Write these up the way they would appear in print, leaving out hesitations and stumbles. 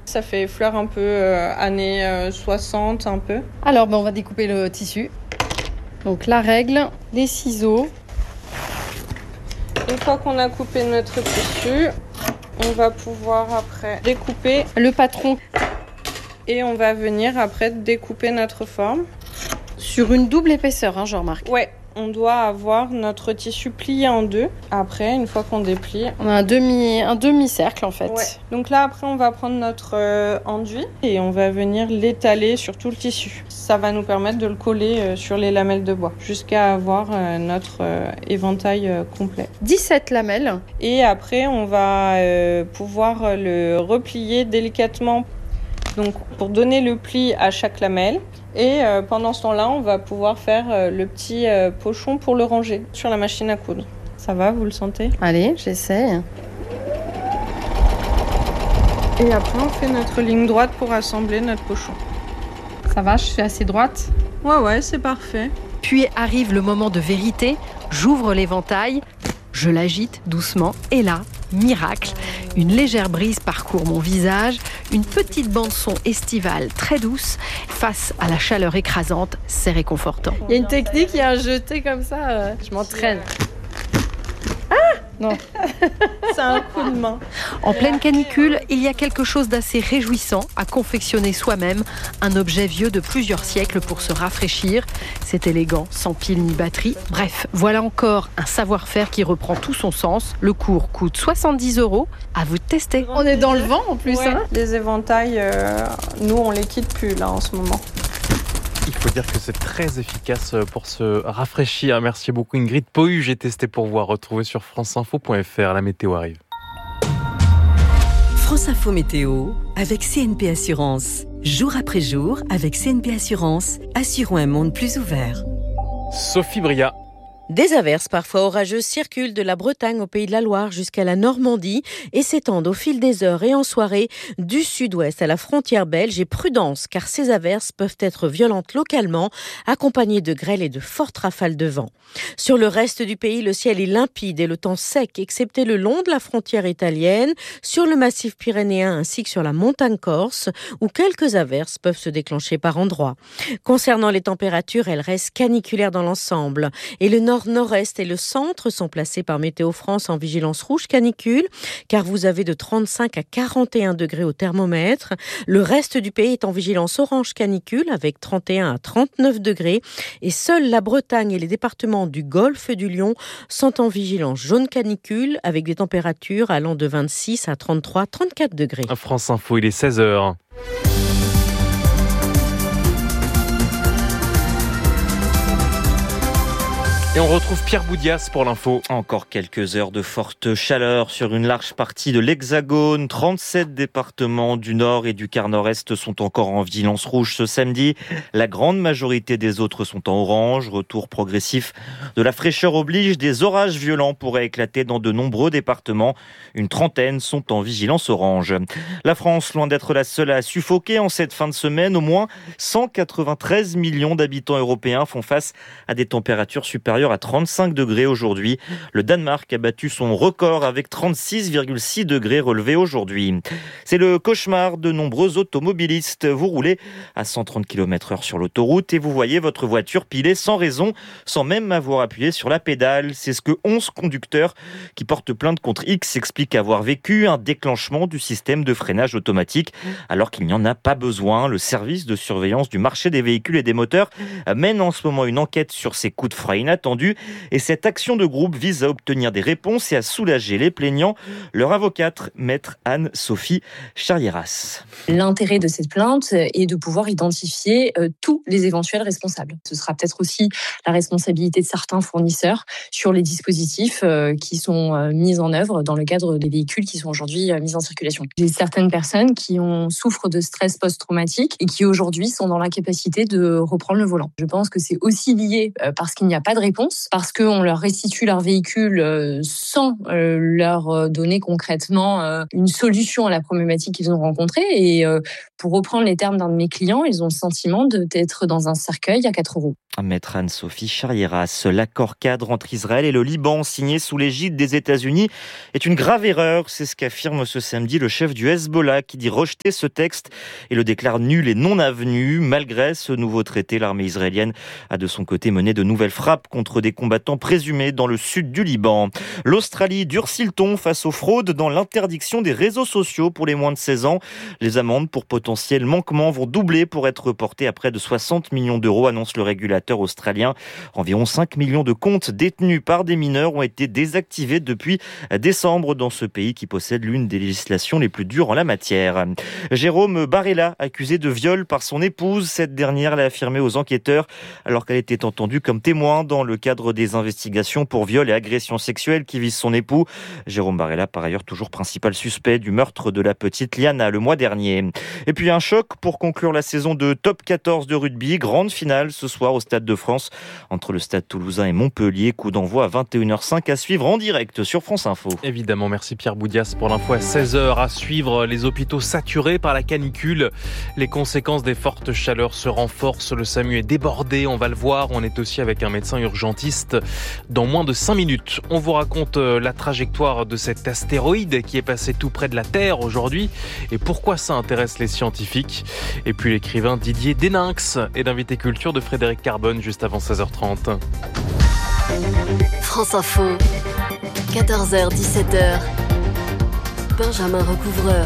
Ça fait fleur un peu années 60 un peu. Alors, on va découper le tissu. Donc la règle, les ciseaux. Une fois qu'on a coupé notre tissu, on va pouvoir après découper Le patron. et on va venir après découper notre forme. Sur une double épaisseur, je remarque. Ouais, on doit avoir notre tissu plié en deux. Après, une fois qu'on déplie, on a un demi-cercle en fait. Ouais. Donc là, après, on va prendre notre enduit et on va venir l'étaler sur tout le tissu. Ça va nous permettre de le coller sur les lamelles de bois jusqu'à avoir notre éventail complet. 17 lamelles. Et après, on va pouvoir le replier délicatement. Donc, pour donner le pli à chaque lamelle. Et pendant ce temps-là, on va pouvoir faire le petit pochon pour le ranger sur la machine à coudre. Ça va, vous le sentez ? Allez, j'essaie. Et après, on fait notre ligne droite pour assembler notre pochon. Ça va, je suis assez droite ? Ouais, c'est parfait. Puis arrive le moment de vérité. J'ouvre l'éventail, je l'agite doucement et là, miracle, une légère brise parcourt mon visage, une petite bande-son estivale très douce face à la chaleur écrasante, c'est réconfortant. Il y a une technique, il y a un jeté comme ça, je m'entraîne. Non. C'est un coup de main. En pleine canicule, il y a quelque chose d'assez réjouissant à confectionner soi-même un objet vieux de plusieurs siècles pour se rafraîchir. C'est élégant, sans pile ni batterie. Bref, voilà encore un savoir-faire qui reprend tout son sens. Le cours coûte 70 €. À vous de tester. On est dans le vent en plus. Ouais. Les éventails, nous, on les quitte plus là en ce moment. Il faut dire que c'est très efficace pour se rafraîchir. Merci beaucoup Ingrid Pohu. J'ai testé pour vous, à retrouver sur franceinfo.fr. La météo arrive. France Info Météo avec CNP Assurance. Jour après jour, avec CNP Assurance, assurons un monde plus ouvert. Sophie Bria. Des averses parfois orageuses circulent de la Bretagne au Pays de la Loire jusqu'à la Normandie et s'étendent au fil des heures et en soirée du sud-ouest à la frontière belge. Et prudence, car ces averses peuvent être violentes localement, accompagnées de grêles et de fortes rafales de vent. Sur le reste du pays, le ciel est limpide et le temps sec, excepté le long de la frontière italienne, sur le massif pyrénéen ainsi que sur la montagne corse, où quelques averses peuvent se déclencher par endroits. Concernant les températures, elles restent caniculaires dans l'ensemble. Et le nord-est et le centre sont placés par Météo France en vigilance rouge canicule, car vous avez de 35 à 41 degrés au thermomètre. Le reste du pays est en vigilance orange canicule, avec 31 à 39 degrés. Et seuls la Bretagne et les départements du Golfe du Lion sont en vigilance jaune canicule, avec des températures allant de 26 à 33, 34 degrés. France Info, il est 16h. Et on retrouve Pierre Boudias pour l'info. Encore quelques heures de forte chaleur sur une large partie de l'Hexagone. 37 départements du Nord et du quart Nord-Est sont encore en vigilance rouge ce samedi. La grande majorité des autres sont en orange. Retour progressif de la fraîcheur oblige. Des orages violents pourraient éclater dans de nombreux départements. Une trentaine sont en vigilance orange. La France, loin d'être la seule à suffoquer en cette fin de semaine, au moins 193 millions d'habitants européens font face à des températures supérieures à 35 degrés aujourd'hui. Le Danemark a battu son record avec 36,6 degrés relevés aujourd'hui. C'est le cauchemar de nombreux automobilistes. Vous roulez à 130 km/h sur l'autoroute et vous voyez votre voiture piler sans raison, sans même avoir appuyé sur la pédale. C'est ce que 11 conducteurs qui portent plainte contre X expliquent avoir vécu, un déclenchement du système de freinage automatique, alors qu'il n'y en a pas besoin. Le service de surveillance du marché des véhicules et des moteurs mène en ce moment une enquête sur ces coups de frein inattendus. Et cette action de groupe vise à obtenir des réponses et à soulager les plaignants. Leur avocate, maître Anne-Sophie Charrieras. L'intérêt de cette plainte est de pouvoir identifier tous les éventuels responsables. Ce sera peut-être aussi la responsabilité de certains fournisseurs sur les dispositifs qui sont mis en œuvre dans le cadre des véhicules qui sont aujourd'hui mis en circulation. J'ai certaines personnes qui souffrent de stress post-traumatique et qui aujourd'hui sont dans l'incapacité de reprendre le volant. Je pense que c'est aussi lié parce qu'il n'y a pas de réponse, parce qu'on leur restitue leur véhicule sans leur donner concrètement une solution à la problématique qu'ils ont rencontrée. Et pour reprendre les termes d'un de mes clients, ils ont le sentiment d'être dans un cercueil à 4 roues. Maître Anne-Sophie Charrieras. L'accord cadre entre Israël et le Liban, signé sous l'égide des États-Unis, est une grave erreur. C'est ce qu'affirme ce samedi le chef du Hezbollah, qui dit rejeter ce texte et le déclare nul et non avenu. Malgré ce nouveau traité, l'armée israélienne a de son côté mené de nouvelles frappes contre des combattants présumés dans le sud du Liban. L'Australie durcit le ton face aux fraudes dans l'interdiction des réseaux sociaux pour les moins de 16 ans. Les amendes pour potentiels manquements vont doubler pour être portées à près de 60 millions d'euros, annonce le régulateur australien. Environ 5 millions de comptes détenus par des mineurs ont été désactivés depuis décembre dans ce pays qui possède l'une des législations les plus dures en la matière. Jérôme Barella, accusé de viol par son épouse, cette dernière l'a affirmé aux enquêteurs alors qu'elle était entendue comme témoin dans le cadre des investigations pour viol et agression sexuelle qui visent son époux. Jérôme Barella, par ailleurs, toujours principal suspect du meurtre de la petite Liana le mois dernier. Et puis un choc pour conclure la saison de Top 14 de rugby. Grande finale ce soir au Stade de France entre le Stade Toulousain et Montpellier. Coup d'envoi à 21h05 à suivre en direct sur France Info. Évidemment, merci Pierre Boudias pour l'info à 16h. À suivre, les hôpitaux saturés par la canicule. Les conséquences des fortes chaleurs se renforcent. Le SAMU est débordé, on va le voir. On est aussi avec un médecin urgentiste dans moins de 5 minutes. On vous raconte la trajectoire de cet astéroïde qui est passé tout près de la Terre aujourd'hui et pourquoi ça intéresse les scientifiques. Et puis l'écrivain Didier Deninx et l'invité culture de Frédéric Carbone juste avant 16h30. France Info, 14h, 17h, Benjamin Recouvreur.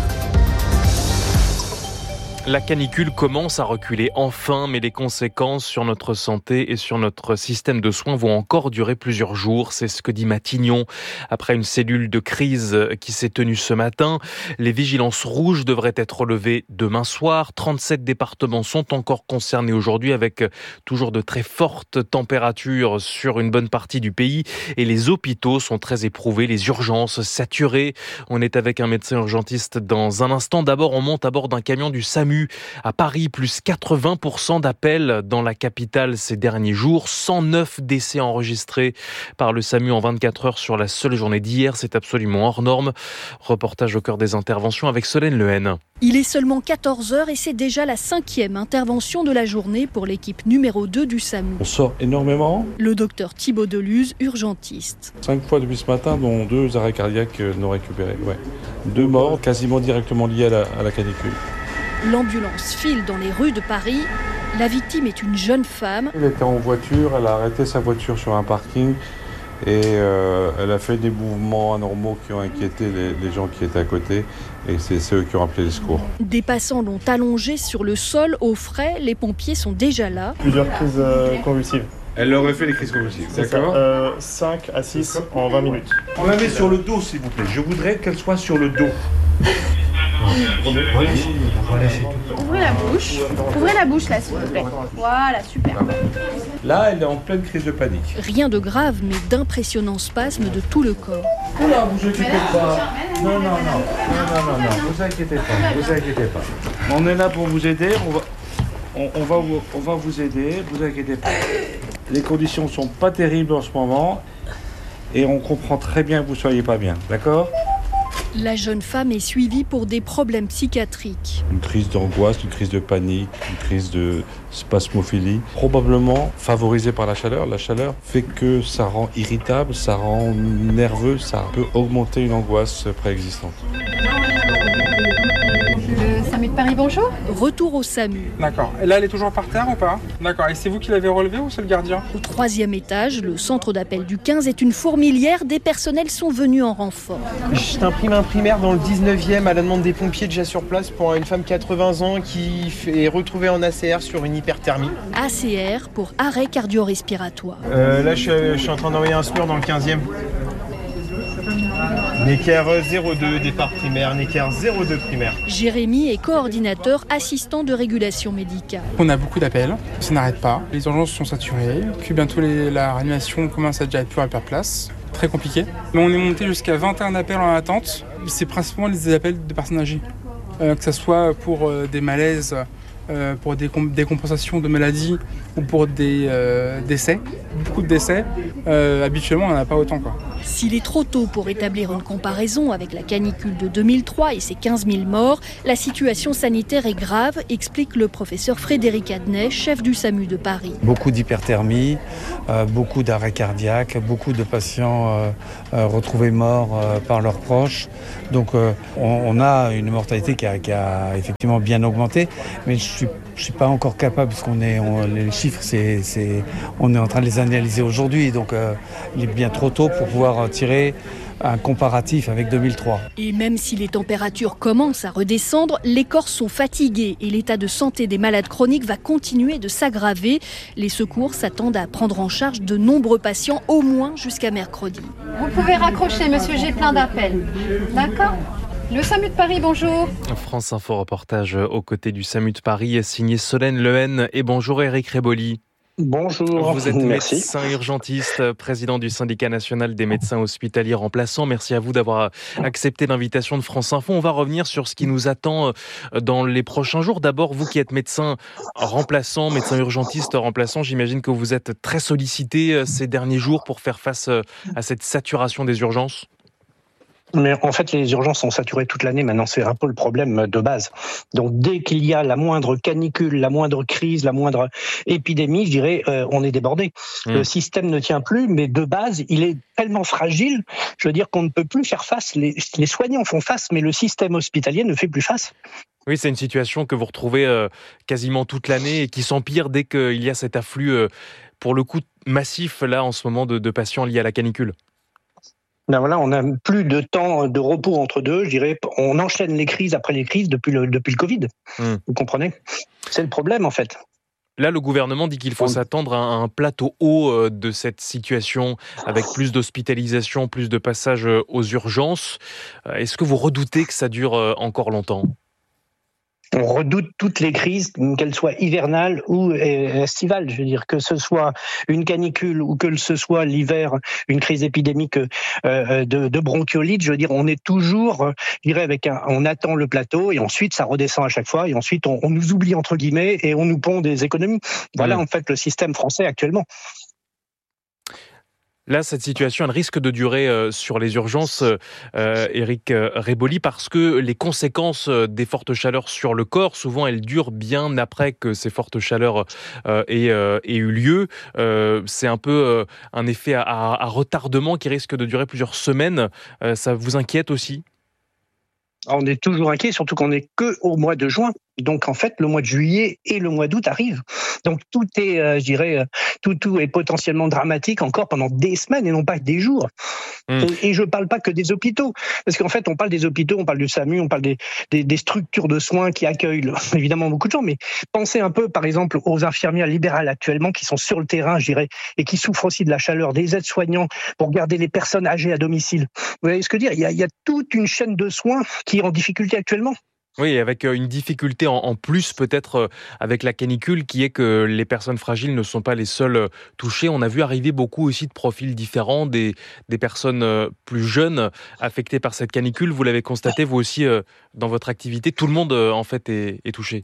La canicule commence à reculer enfin, mais les conséquences sur notre santé et sur notre système de soins vont encore durer plusieurs jours. C'est ce que dit Matignon après une cellule de crise qui s'est tenue ce matin. Les vigilances rouges devraient être levées demain soir. 37 départements sont encore concernés aujourd'hui avec toujours de très fortes températures sur une bonne partie du pays. Et les hôpitaux sont très éprouvés, les urgences saturées. On est avec un médecin urgentiste dans un instant. D'abord, on monte à bord d'un camion du SAMU à Paris, plus 80% d'appels dans la capitale ces derniers jours. 109 décès enregistrés par le SAMU en 24 heures sur la seule journée d'hier. C'est absolument hors norme. Reportage au cœur des interventions avec Solène Lehen. Il est seulement 14h et c'est déjà la 5e intervention de la journée pour l'équipe numéro 2 du SAMU. On sort énormément. Le docteur Thibaut Deluz, urgentiste. 5 fois depuis ce matin, dont 2 arrêts cardiaques non récupérés. 2 morts quasiment directement liés à la canicule. L'ambulance file dans les rues de Paris. La victime est une jeune femme. Elle était en voiture, elle a arrêté sa voiture sur un parking et elle a fait des mouvements anormaux qui ont inquiété les gens qui étaient à côté et c'est eux qui ont appelé les secours. Des passants l'ont allongée sur le sol au frais. Les pompiers sont déjà là. Plusieurs crises convulsives. Elle aurait fait les crises convulsives, d'accord ? 5 à 6 en 20 minutes. On la met sur le dos, s'il vous plaît. Je voudrais qu'elle soit sur le dos. Ouvrez la bouche là, s'il vous plaît. Voilà, super. Là, elle est en pleine crise de panique. Rien de grave, mais d'impressionnants spasmes de tout le corps. Oula, vous inquiétez pas. Non, vous inquiétez pas. On est là pour vous aider. On va vous aider. Vous inquiétez pas. Les conditions sont pas terribles en ce moment et on comprend très bien que vous soyez pas bien, d'accord ? La jeune femme est suivie pour des problèmes psychiatriques. Une crise d'angoisse, une crise de panique, une crise de spasmophilie, probablement favorisée par la chaleur. La chaleur fait que ça rend irritable, ça rend nerveux, ça peut augmenter une angoisse préexistante. SAMU de Paris, bonjour. Retour au SAMU. D'accord. Et là, elle est toujours par terre ou pas ? D'accord. Et c'est vous qui l'avez relevée ou c'est le gardien ? Au 3e étage, le centre d'appel du 15 est une fourmilière. Des personnels sont venus en renfort. Je t'imprime un primaire dans le 19e à la demande des pompiers déjà sur place pour une femme 80 ans qui est retrouvée en ACR sur une hyperthermie. ACR pour arrêt cardio-respiratoire. Là, je suis en train d'envoyer un SMUR dans le 15e. Necker 02, départ primaire, Necker 02 primaire. Jérémy est coordinateur assistant de régulation médicale. On a beaucoup d'appels, ça n'arrête pas. Les urgences sont saturées, puis bientôt la réanimation commence à déjà être plus à place. Très compliqué. Mais on est monté jusqu'à 21 appels en attente. C'est principalement des appels de personnes âgées. Que ce soit pour des malaises, pour des compensations de maladies ou pour des décès. Beaucoup de décès. Habituellement, on n'en a pas autant, quoi. S'il est trop tôt pour établir une comparaison avec la canicule de 2003 et ses 15 000 morts, la situation sanitaire est grave, explique le professeur Frédéric Adnet, chef du SAMU de Paris. Beaucoup d'hyperthermie, beaucoup d'arrêts cardiaques, beaucoup de patients retrouvés morts par leurs proches. Donc on a une mortalité qui a effectivement bien augmenté, mais je suis pas encore capable, parce les chiffres, on est en train de les analyser aujourd'hui, donc il est bien trop tôt pour pouvoir tirer un comparatif avec 2003. Et même si les températures commencent à redescendre, les Corses sont fatigués et l'état de santé des malades chroniques va continuer de s'aggraver. Les secours s'attendent à prendre en charge de nombreux patients, au moins jusqu'à mercredi. Vous pouvez raccrocher, monsieur, j'ai plein d'appels. D'accord ? Le SAMU de Paris, bonjour. France Info reportage aux côtés du SAMU de Paris, signé Solène Lehen. Et bonjour Éric Réboli. Bonjour, vous êtes merci. Médecin urgentiste, président du syndicat national des médecins hospitaliers remplaçants. Merci à vous d'avoir accepté l'invitation de France Info. On va revenir sur ce qui nous attend dans les prochains jours. D'abord, vous qui êtes médecin remplaçant, médecin urgentiste remplaçant, j'imagine que vous êtes très sollicité ces derniers jours pour faire face à cette saturation des urgences. Mais en fait, les urgences sont saturées toute l'année. Maintenant, c'est un peu le problème de base. Donc, dès qu'il y a la moindre canicule, la moindre crise, la moindre épidémie, je dirais, on est débordé. Le système ne tient plus, mais de base, il est tellement fragile, je veux dire qu'on ne peut plus faire face. Les soignants font face, mais le système hospitalier ne fait plus face. Oui, c'est une situation que vous retrouvez quasiment toute l'année et qui s'empire dès qu'il y a cet afflux, pour le coup, massif, là, en ce moment, de patients liés à la canicule. Ben voilà, on n'a plus de temps de repos entre deux. Je dirais, on enchaîne les crises après les crises depuis le Covid. Vous comprenez ? C'est le problème, en fait. Là, le gouvernement dit qu'il faut s'attendre à un plateau haut de cette situation, avec plus d'hospitalisation, plus de passages aux urgences. Est-ce que vous redoutez que ça dure encore longtemps ? On redoute toutes les crises, qu'elles soient hivernales ou estivales. Je veux dire, que ce soit une canicule ou que ce soit l'hiver, une crise épidémique de bronchiolite. Je veux dire, on est toujours, je dirais, on attend le plateau et ensuite ça redescend à chaque fois et ensuite on nous oublie entre guillemets et on nous pond des économies. Voilà en fait le système français actuellement. Là, cette situation, elle risque de durer sur les urgences, Éric Réboli, parce que les conséquences des fortes chaleurs sur le corps, souvent, elles durent bien après que ces fortes chaleurs aient eu lieu. C'est un peu un effet à retardement qui risque de durer plusieurs semaines. Ça vous inquiète aussi ? On est toujours inquiet, surtout qu'on n'est qu'au mois de juin. Donc en fait, le mois de juillet et le mois d'août arrivent. Donc tout est, je dirais, tout est potentiellement dramatique encore pendant des semaines et non pas des jours. Et je parle pas que des hôpitaux, parce qu'en fait, on parle des hôpitaux, on parle du SAMU, on parle des structures de soins qui accueillent évidemment beaucoup de gens. Mais pensez un peu, par exemple, aux infirmières libérales actuellement qui sont sur le terrain, je dirais, et qui souffrent aussi de la chaleur, des aides-soignants pour garder les personnes âgées à domicile. Vous voyez ce que je veux dire ? Il y a toute une chaîne de soins qui est en difficulté actuellement. Oui, avec une difficulté en plus peut-être avec la canicule qui est que les personnes fragiles ne sont pas les seules touchées. On a vu arriver beaucoup aussi de profils différents, des personnes plus jeunes affectées par cette canicule. Vous l'avez constaté vous aussi dans votre activité, tout le monde en fait est touché.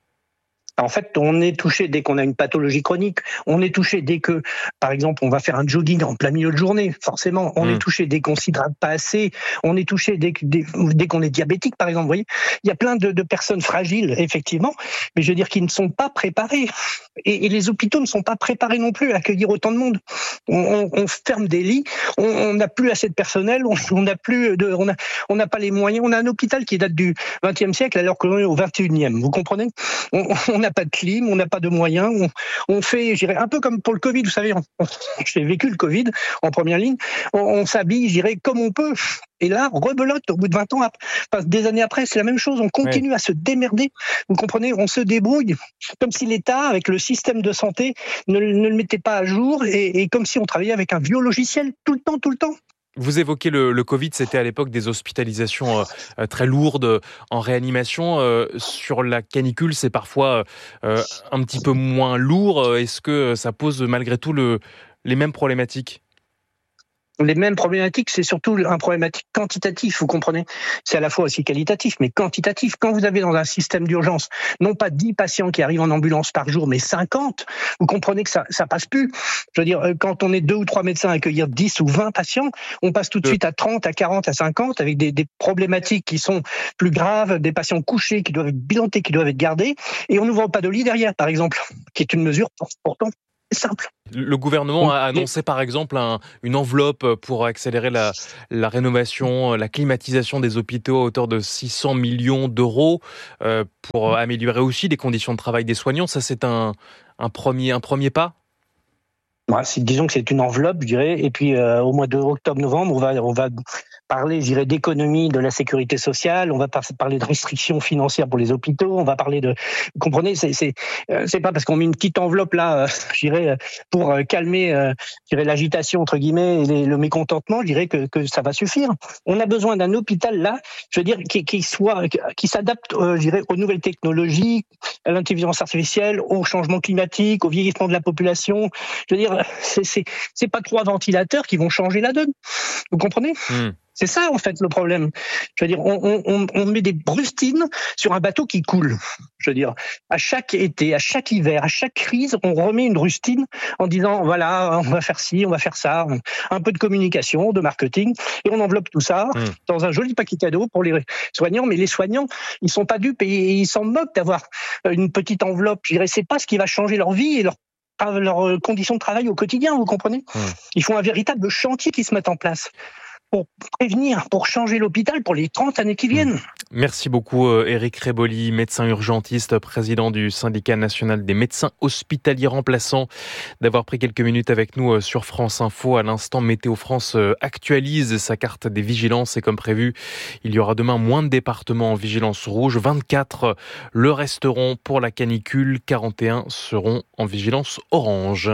En fait, on est touché dès qu'on a une pathologie chronique. On est touché dès que, par exemple, on va faire un jogging en plein milieu de journée. Forcément, on est touché dès qu'on s'hydrate pas assez. On est touché dès qu'on est diabétique, par exemple. Vous voyez, il y a plein de personnes fragiles, effectivement, mais je veux dire qui ne sont pas préparées. Et les hôpitaux ne sont pas préparés non plus à accueillir autant de monde. On ferme des lits. On n'a plus assez de personnel. On n'a pas les moyens. On a un hôpital qui date du XXe siècle alors qu'on est au XXIe. Vous comprenez ? On n'a pas de clim, on n'a pas de moyens, on fait, je dirais, un peu comme pour le Covid, vous savez, j'ai vécu le Covid en première ligne, on s'habille, je dirais, comme on peut. Et là, rebelote, au bout de 20 ans, des années après, c'est la même chose, on continue à se démerder, vous comprenez, on se débrouille, comme si l'État, avec le système de santé, ne le mettait pas à jour, et comme si on travaillait avec un vieux logiciel, tout le temps. Vous évoquez le Covid, c'était à l'époque des hospitalisations très lourdes en réanimation. Sur la canicule, c'est parfois un petit peu moins lourd. Est-ce que ça pose malgré tout les mêmes problématiques ? les mêmes problématiques, c'est surtout un problématique quantitatif, vous comprenez ? C'est à la fois aussi qualitatif, mais quantitatif. Quand vous avez dans un système d'urgence, non pas 10 patients qui arrivent en ambulance par jour, mais 50, vous comprenez que ça passe plus. Je veux dire, quand on est 2 ou 3 médecins à accueillir 10 ou 20 patients, on passe tout de suite à 30, à 40, à 50, avec des problématiques qui sont plus graves, des patients couchés qui doivent être bilantés, qui doivent être gardés, et on n'ouvre pas de lit derrière, par exemple, qui est une mesure pourtant simple. Le gouvernement a annoncé par exemple une enveloppe pour accélérer la rénovation, la climatisation des hôpitaux à hauteur de 600 millions d'euros pour améliorer aussi les conditions de travail des soignants. Ça, c'est un premier pas ? Disons que c'est une enveloppe, je dirais, et puis au mois d'octobre-novembre, on va parler, je dirais, d'économie de la sécurité sociale, on va parler de restrictions financières pour les hôpitaux, on va parler de... Vous comprenez, c'est pas parce qu'on met une petite enveloppe là, je dirais, pour calmer, je dirais, l'agitation, entre guillemets, et le mécontentement, je dirais que ça va suffire. On a besoin d'un hôpital là, je veux dire, qui s'adapte, je dirais, aux nouvelles technologies, à l'intelligence artificielle, au changement climatique, au vieillissement de la population. Je veux dire, c'est pas 3 ventilateurs qui vont changer la donne. Vous comprenez ? C'est ça, en fait, le problème. Je veux dire, on met des rustines sur un bateau qui coule. Je veux dire, à chaque été, à chaque hiver, à chaque crise, on remet une rustine en disant, voilà, on va faire ci, on va faire ça. Un peu de communication, de marketing, et on enveloppe tout ça dans un joli paquet cadeau pour les soignants. Mais les soignants, ils sont pas dupes et ils s'en moquent d'avoir une petite enveloppe. Je dirais, c'est pas ce qui va changer leur vie et leurs conditions de travail au quotidien, vous comprenez ? Ils font un véritable chantier qui se met en place pour prévenir, pour changer l'hôpital pour les 30 années qui viennent. Merci beaucoup Éric Réboli, médecin urgentiste, président du syndicat national des médecins hospitaliers remplaçants, d'avoir pris quelques minutes avec nous sur France Info. À l'instant, Météo France actualise sa carte des vigilances et comme prévu, il y aura demain moins de départements en vigilance rouge, 24 le resteront pour la canicule, 41 seront en vigilance orange.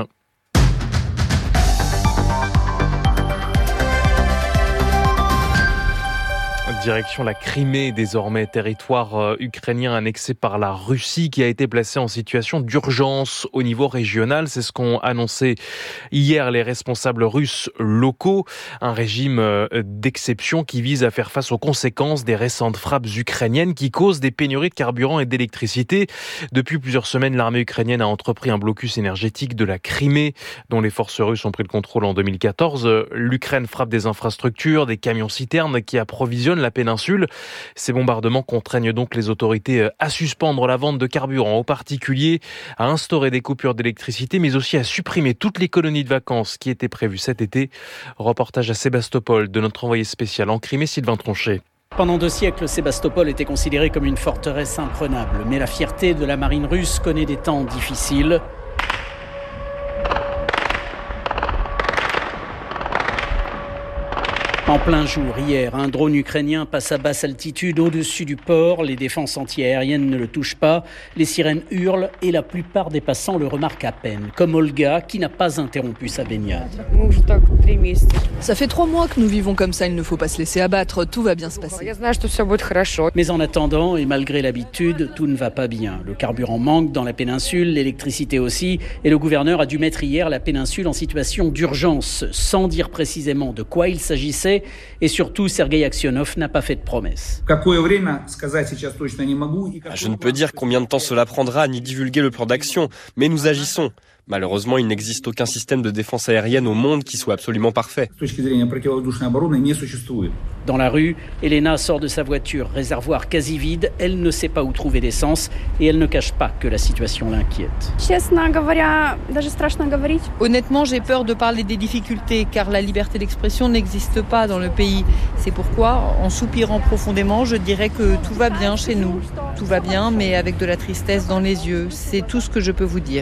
Direction la Crimée, désormais territoire ukrainien annexé par la Russie qui a été placé en situation d'urgence au niveau régional. C'est ce qu'ont annoncé hier les responsables russes locaux. Un régime d'exception qui vise à faire face aux conséquences des récentes frappes ukrainiennes qui causent des pénuries de carburant et d'électricité. Depuis plusieurs semaines, l'armée ukrainienne a entrepris un blocus énergétique de la Crimée dont les forces russes ont pris le contrôle en 2014. L'Ukraine frappe des infrastructures, des camions-citernes qui approvisionnent la péninsule. Ces bombardements contraignent donc les autorités à suspendre la vente de carburant aux particuliers, à instaurer des coupures d'électricité, mais aussi à supprimer toutes les colonies de vacances qui étaient prévues cet été. Reportage à Sébastopol de notre envoyé spécial en Crimée, Sylvain Tronchet. Pendant 2 siècles, Sébastopol était considérée comme une forteresse imprenable. Mais la fierté de la marine russe connaît des temps difficiles. En plein jour, hier, un drone ukrainien passe à basse altitude au-dessus du port. Les défenses antiaériennes ne le touchent pas. Les sirènes hurlent et la plupart des passants le remarquent à peine. Comme Olga, qui n'a pas interrompu sa baignade. Ça fait 3 mois que nous vivons comme ça, il ne faut pas se laisser abattre, tout va bien se passer. Mais en attendant, et malgré l'habitude, tout ne va pas bien. Le carburant manque dans la péninsule, l'électricité aussi, et le gouverneur a dû mettre hier la péninsule en situation d'urgence, sans dire précisément de quoi il s'agissait. Et surtout, Sergueï Aksionov n'a pas fait de promesses. Je ne peux dire combien de temps cela prendra, ni divulguer le plan d'action, mais nous agissons. Malheureusement, il n'existe aucun système de défense aérienne au monde qui soit absolument parfait. Dans la rue, Elena sort de sa voiture, réservoir quasi vide. Elle ne sait pas où trouver l'essence et elle ne cache pas que la situation l'inquiète. Honnêtement, j'ai peur de parler des difficultés car la liberté d'expression n'existe pas dans le pays. C'est pourquoi, en soupirant profondément, je dirais que tout va bien chez nous. Tout va bien, mais avec de la tristesse dans les yeux. C'est tout ce que je peux vous dire.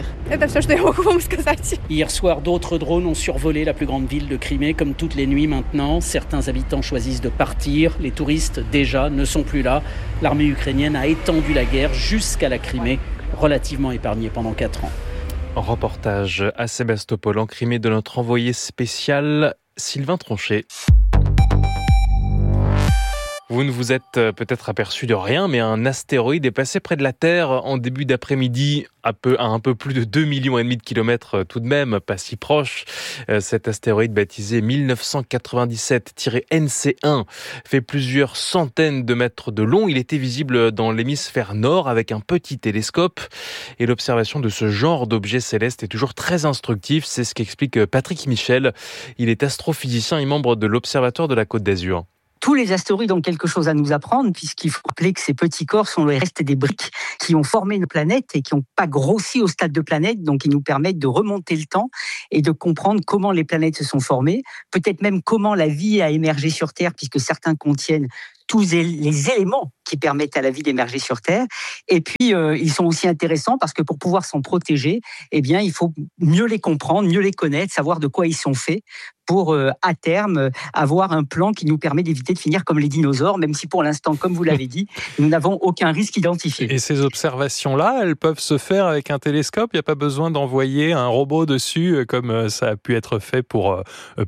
Hier soir, d'autres drones ont survolé la plus grande ville de Crimée, comme toutes les nuits maintenant. Certains habitants choisissent de partir. Les touristes, déjà, ne sont plus là. L'armée ukrainienne a étendu la guerre jusqu'à la Crimée, relativement épargnée pendant 4 ans. Reportage à Sébastopol, en Crimée, de notre envoyé spécial Sylvain Tronchet. Vous ne vous êtes peut-être aperçu de rien, mais un astéroïde est passé près de la Terre en début d'après-midi, à un peu plus de 2,5 millions de kilomètres tout de même, pas si proche. Cet astéroïde baptisé 1997-NC1 fait plusieurs centaines de mètres de long. Il était visible dans l'hémisphère nord avec un petit télescope. Et l'observation de ce genre d'objet céleste est toujours très instructive. C'est ce qu'explique Patrick Michel. Il est astrophysicien et membre de l'Observatoire de la Côte d'Azur. Tous les astéroïdes ont quelque chose à nous apprendre, puisqu'il faut rappeler que ces petits corps sont les restes des briques qui ont formé une planète et qui n'ont pas grossi au stade de planète, donc ils nous permettent de remonter le temps et de comprendre comment les planètes se sont formées, peut-être même comment la vie a émergé sur Terre, puisque certains contiennent tous les éléments qui permettent à la vie d'émerger sur Terre. Et puis, ils sont aussi intéressants parce que pour pouvoir s'en protéger, eh bien, il faut mieux les comprendre, mieux les connaître, savoir de quoi ils sont faits pour, à terme, avoir un plan qui nous permet d'éviter de finir comme les dinosaures, même si pour l'instant, comme vous l'avez dit, nous n'avons aucun risque identifié. Et ces observations-là, elles peuvent se faire avec un télescope. Il n'y a pas besoin d'envoyer un robot dessus, comme ça a pu être fait pour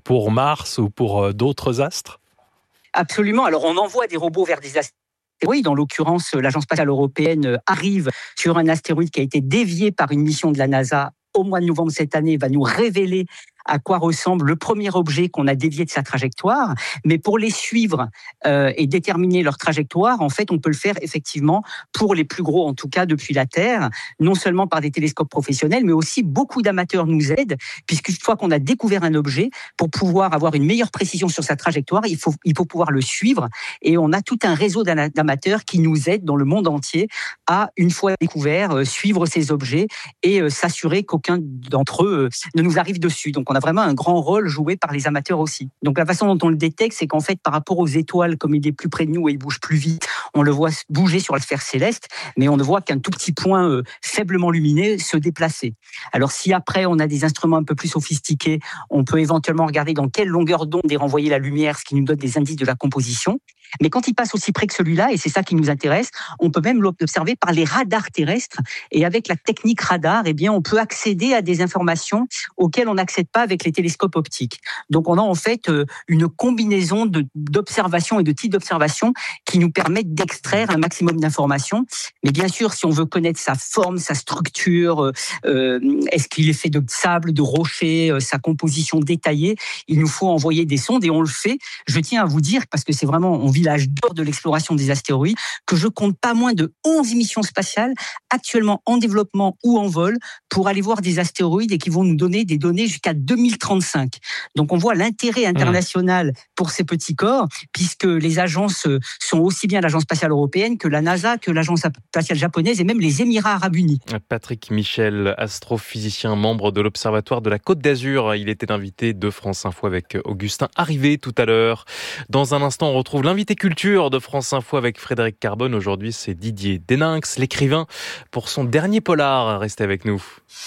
Mars ou pour d'autres astres ? Absolument. Alors, on envoie des robots vers des astéroïdes. En l'occurrence, l'Agence spatiale européenne arrive sur un astéroïde qui a été dévié par une mission de la NASA au mois de novembre cette année, va nous révéler à quoi ressemble le premier objet qu'on a dévié de sa trajectoire. Mais pour les suivre et déterminer leur trajectoire, en fait, on peut le faire effectivement pour les plus gros, en tout cas depuis la Terre, non seulement par des télescopes professionnels, mais aussi beaucoup d'amateurs nous aident, puisqu'une fois qu'on a découvert un objet, pour pouvoir avoir une meilleure précision sur sa trajectoire, il faut pouvoir le suivre. Et on a tout un réseau d'amateurs qui nous aident dans le monde entier à, une fois découvert, suivre ces objets et s'assurer qu'aucun d'entre eux ne nous arrive dessus. Donc on a vraiment un grand rôle joué par les amateurs aussi. Donc la façon dont on le détecte, c'est qu'en fait, par rapport aux étoiles, comme il est plus près de nous et il bouge plus vite, on le voit bouger sur la sphère céleste, mais on ne voit qu'un tout petit point faiblement lumineux se déplacer. Alors si après on a des instruments un peu plus sophistiqués, on peut éventuellement regarder dans quelle longueur d'onde est renvoyée la lumière, ce qui nous donne des indices de la composition. Mais quand il passe aussi près que celui-là, et c'est ça qui nous intéresse, on peut même l'observer par les radars terrestres. Et avec la technique radar, eh bien, on peut accéder à des informations auxquelles on n'accède pas avec les télescopes optiques. Donc, on a en fait une combinaison d'observations et de types d'observations qui nous permettent d'extraire un maximum d'informations. Mais bien sûr, si on veut connaître sa forme, sa structure, est-ce qu'il est fait de sable, de rochers, sa composition détaillée, il nous faut envoyer des sondes et on le fait. Je tiens à vous dire, parce que c'est vraiment, on vit l'âge d'or de l'exploration des astéroïdes, que je compte pas moins de 11 missions spatiales actuellement en développement ou en vol pour aller voir des astéroïdes et qui vont nous donner des données jusqu'à 2035. Donc on voit l'intérêt international pour ces petits corps, puisque les agences sont aussi bien l'Agence spatiale européenne que la NASA, que l'Agence spatiale japonaise et même les Émirats arabes unis. Patrick Michel, astrophysicien, membre de l'Observatoire de la Côte d'Azur. Il était invité de France Info avec Augustin Arrivé tout à l'heure. Dans un instant, on retrouve l'invité culture de France Info avec Frédéric Carbone. Aujourd'hui, c'est Didier Deninx, l'écrivain, pour son dernier polar. Restez avec nous.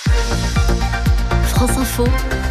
France Info,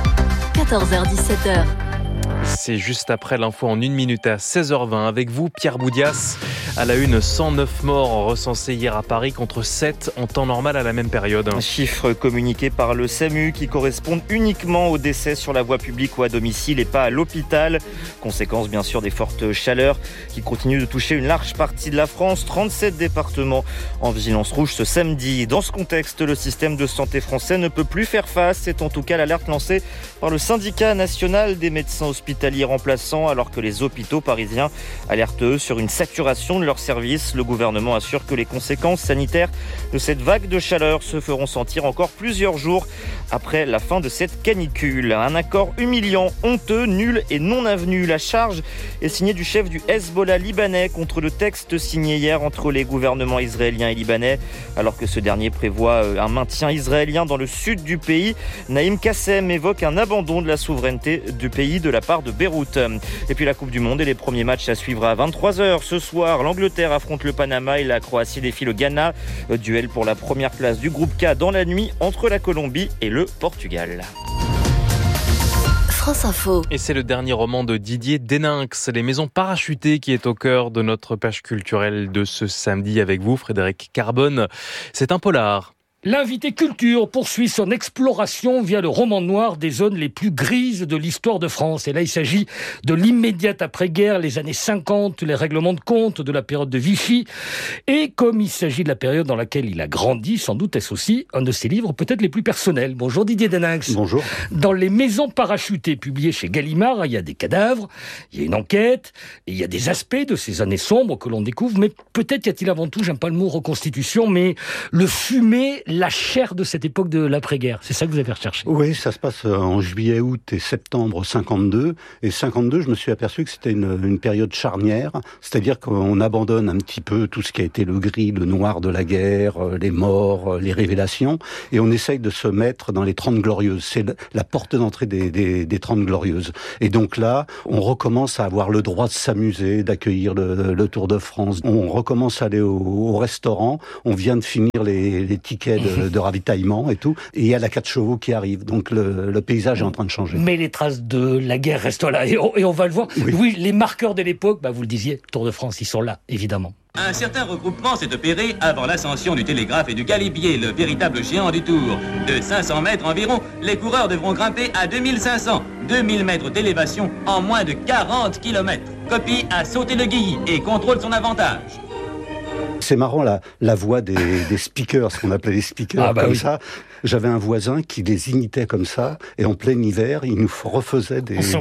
14h-17h. C'est juste après l'info en 1 minute à 16h20 avec vous, Pierre Boudias. À la une, 109 morts recensés hier à Paris contre 7 en temps normal à la même période. Un chiffre communiqué par le SAMU qui correspond uniquement aux décès sur la voie publique ou à domicile et pas à l'hôpital. Conséquence bien sûr des fortes chaleurs qui continuent de toucher une large partie de la France. 37 départements en vigilance rouge ce samedi. Dans ce contexte, le système de santé français ne peut plus faire face. C'est en tout cas l'alerte lancée par le syndicat national des médecins hospitaliers remplaçants, alors que les hôpitaux parisiens alertent eux sur une saturation de leurs services. Le gouvernement assure que les conséquences sanitaires de cette vague de chaleur se feront sentir encore plusieurs jours après la fin de cette canicule. Un accord humiliant, honteux, nul et non avenu. La charge est signée du chef du Hezbollah libanais contre le texte signé hier entre les gouvernements israéliens et libanais, alors que ce dernier prévoit un maintien israélien dans le sud du pays. Naïm Kassem évoque un abandon de la souveraineté du pays de la part de Beyrouth. Et puis la Coupe du Monde et les premiers matchs à suivre à 23h ce soir. L'Angleterre affronte le Panama et la Croatie défie le Ghana. Duel pour la première place du groupe K dans la nuit entre la Colombie et le Portugal. France Info. Et c'est le dernier roman de Didier Deninx, Les Maisons Parachutées, qui est au cœur de notre page culturelle de ce samedi avec vous, Frédéric Carbone. C'est un polar. L'invité culture poursuit son exploration via le roman noir des zones les plus grises de l'histoire de France. Et là, il s'agit de l'immédiate après-guerre, les années 50, les règlements de compte de la période de Vichy. Et comme il s'agit de la période dans laquelle il a grandi, sans doute est-ce aussi un de ses livres peut-être les plus personnels. Bonjour Didier Deninx. Bonjour. Dans Les Maisons parachutées, publié chez Gallimard, il y a des cadavres, il y a une enquête, et il y a des aspects de ces années sombres que l'on découvre. Mais peut-être y a-t-il avant tout, j'aime pas le mot reconstitution, mais le fumet, la chair de cette époque de l'après-guerre. C'est ça que vous avez recherché. Oui, ça se passe en juillet, août et septembre 52. Et 52, je me suis aperçu que c'était une période charnière. C'est-à-dire qu'on abandonne un petit peu tout ce qui a été le gris, le noir de la guerre, les morts, les révélations. Et on essaye de se mettre dans les 30 glorieuses. C'est la porte d'entrée des 30 glorieuses. Et donc là, on recommence à avoir le droit de s'amuser, d'accueillir le Tour de France. On recommence à aller au restaurant. On vient de finir les tickets de ravitaillement et tout, et il y a la 4 chevaux qui arrive, donc le paysage est en train de changer. Mais les traces de la guerre restent là, et on va le voir. Oui, les marqueurs de l'époque, vous le disiez, Tour de France, ils sont là, évidemment. Un certain regroupement s'est opéré avant l'ascension du télégraphe et du galibier, le véritable géant du Tour. De 500 mètres environ, les coureurs devront grimper à 2500, 2000 mètres d'élévation en moins de 40 km. Copie a sauté le Guilly et contrôle son avantage. C'est marrant la voix des speakers, ce qu'on appelait les speakers, ça. J'avais un voisin qui les imitait comme ça, et en plein hiver, il nous refaisait des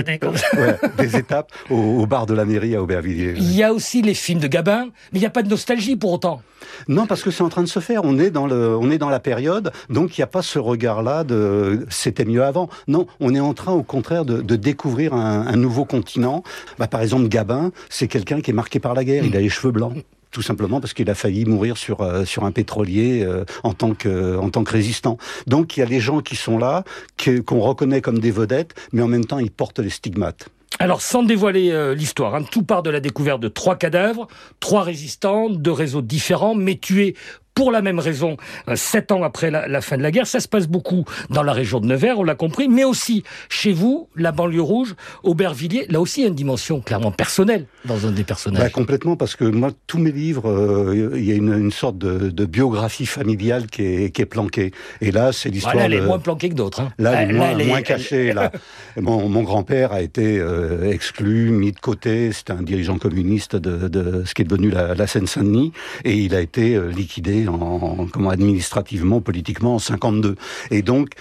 étapes au bar de la mairie à Aubervilliers. Il y a aussi les films de Gabin, mais il n'y a pas de nostalgie pour autant. Non, parce que c'est en train de se faire. On est dans la période, donc il n'y a pas ce regard-là de c'était mieux avant. Non, on est en train, au contraire, de découvrir un nouveau continent. Par exemple, Gabin, c'est quelqu'un qui est marqué par la guerre. Il a les cheveux blancs. Tout simplement parce qu'il a failli mourir sur un pétrolier en tant que résistant. Donc il y a les gens qui sont là, qu'on reconnaît comme des vedettes, mais en même temps ils portent les stigmates. Alors, sans dévoiler l'histoire, tout part de la découverte de 3 cadavres, 3 résistants, 2 réseaux différents, mais tués pour la même raison, 7 ans après la fin de la guerre. Ça se passe beaucoup dans la région de Nevers, on l'a compris, mais aussi chez vous, la banlieue rouge, Aubervilliers. Là aussi, il y a une dimension clairement personnelle dans un des personnages. Complètement, parce que moi, tous mes livres, il y a une sorte de biographie familiale qui est planquée. Et là, c'est l'histoire... Là, elle est moins planquée que d'autres. Là, elle est moins cachée. Là. Mon grand-père a été exclu, mis de côté. C'était un dirigeant communiste de ce qui est devenu la Seine-Saint-Denis. Et il a été liquidé administrativement, politiquement, en 52. Et donc,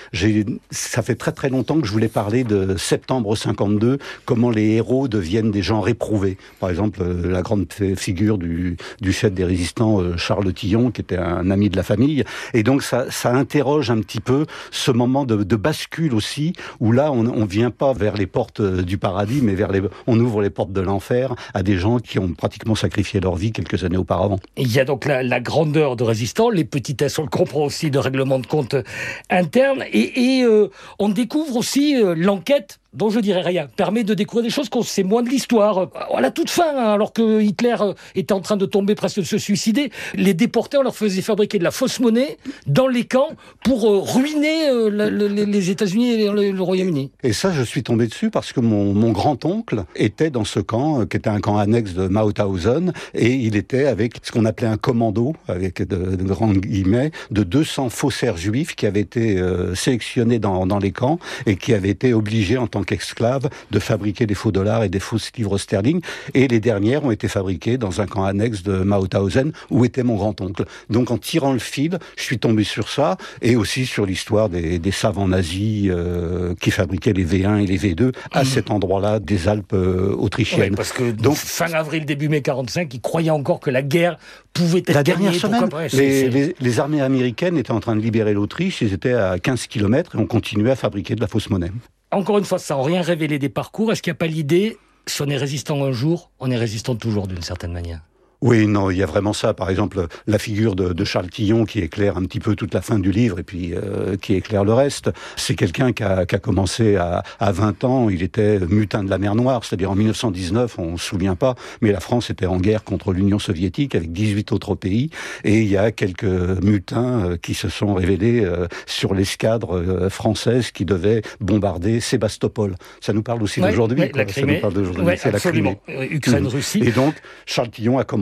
ça fait très très longtemps que je voulais parler de septembre 52, comment les héros deviennent des gens réprouvés. Par exemple, la grande figure du chef des résistants, Charles Tillon, qui était un ami de la famille. Et donc, ça interroge un petit peu ce moment de bascule aussi, où là, on vient pas vers les portes du paradis, mais on ouvre les portes de l'enfer à des gens qui ont pratiquement sacrifié leur vie quelques années auparavant. Il y a donc la grandeur de résistants, les petitesses, on le comprend aussi, de règlement de compte interne, et on découvre aussi l'enquête dont je dirais rien, permet de découvrir des choses qu'on sait moins de l'histoire. À la toute fin, alors que Hitler était en train de tomber, presque de se suicider, les déportés, on leur faisait fabriquer de la fausse monnaie dans les camps pour ruiner les États-Unis et le Royaume-Uni. Et ça, je suis tombé dessus parce que mon grand-oncle était dans ce camp, qui était un camp annexe de Mauthausen, et il était avec ce qu'on appelait un commando, avec de grands guillemets, de 200 faussaires juifs qui avaient été sélectionnés dans les camps et qui avaient été obligés en tant qu'esclaves de fabriquer des faux dollars et des fausses livres sterling. Et les dernières ont été fabriquées dans un camp annexe de Mauthausen où était mon grand-oncle. Donc en tirant le fil, je suis tombé sur ça et aussi sur l'histoire des savants nazis qui fabriquaient les V1 et les V2 à cet endroit-là des Alpes autrichiennes. Oui, parce que donc, fin avril, début mai 45, ils croyaient encore que la guerre pouvait être gagnée. La dernière semaine, les armées américaines étaient en train de libérer l'Autriche, ils étaient à 15 km et on continuait à fabriquer de la fausse monnaie. Encore une fois, sans rien révéler des parcours, est-ce qu'il n'y a pas l'idée, si on est résistant un jour, on est résistant toujours d'une certaine manière ? Oui, non, il y a vraiment ça. Par exemple, la figure de Charles Tillon qui éclaire un petit peu toute la fin du livre et puis qui éclaire le reste. C'est quelqu'un qui a commencé à 20 ans. Il était mutin de la mer Noire, c'est-à-dire en 1919, on se souvient pas, mais la France était en guerre contre l'Union soviétique avec 18 autres pays. Et il y a quelques mutins qui se sont révélés sur l'escadre française qui devait bombarder Sébastopol. Ça nous parle aussi d'aujourd'hui. La Crimée. Ça nous parle d'aujourd'hui. C'est la Crimée. Ukraine-Russie. Et donc, Charles Tillon a commencé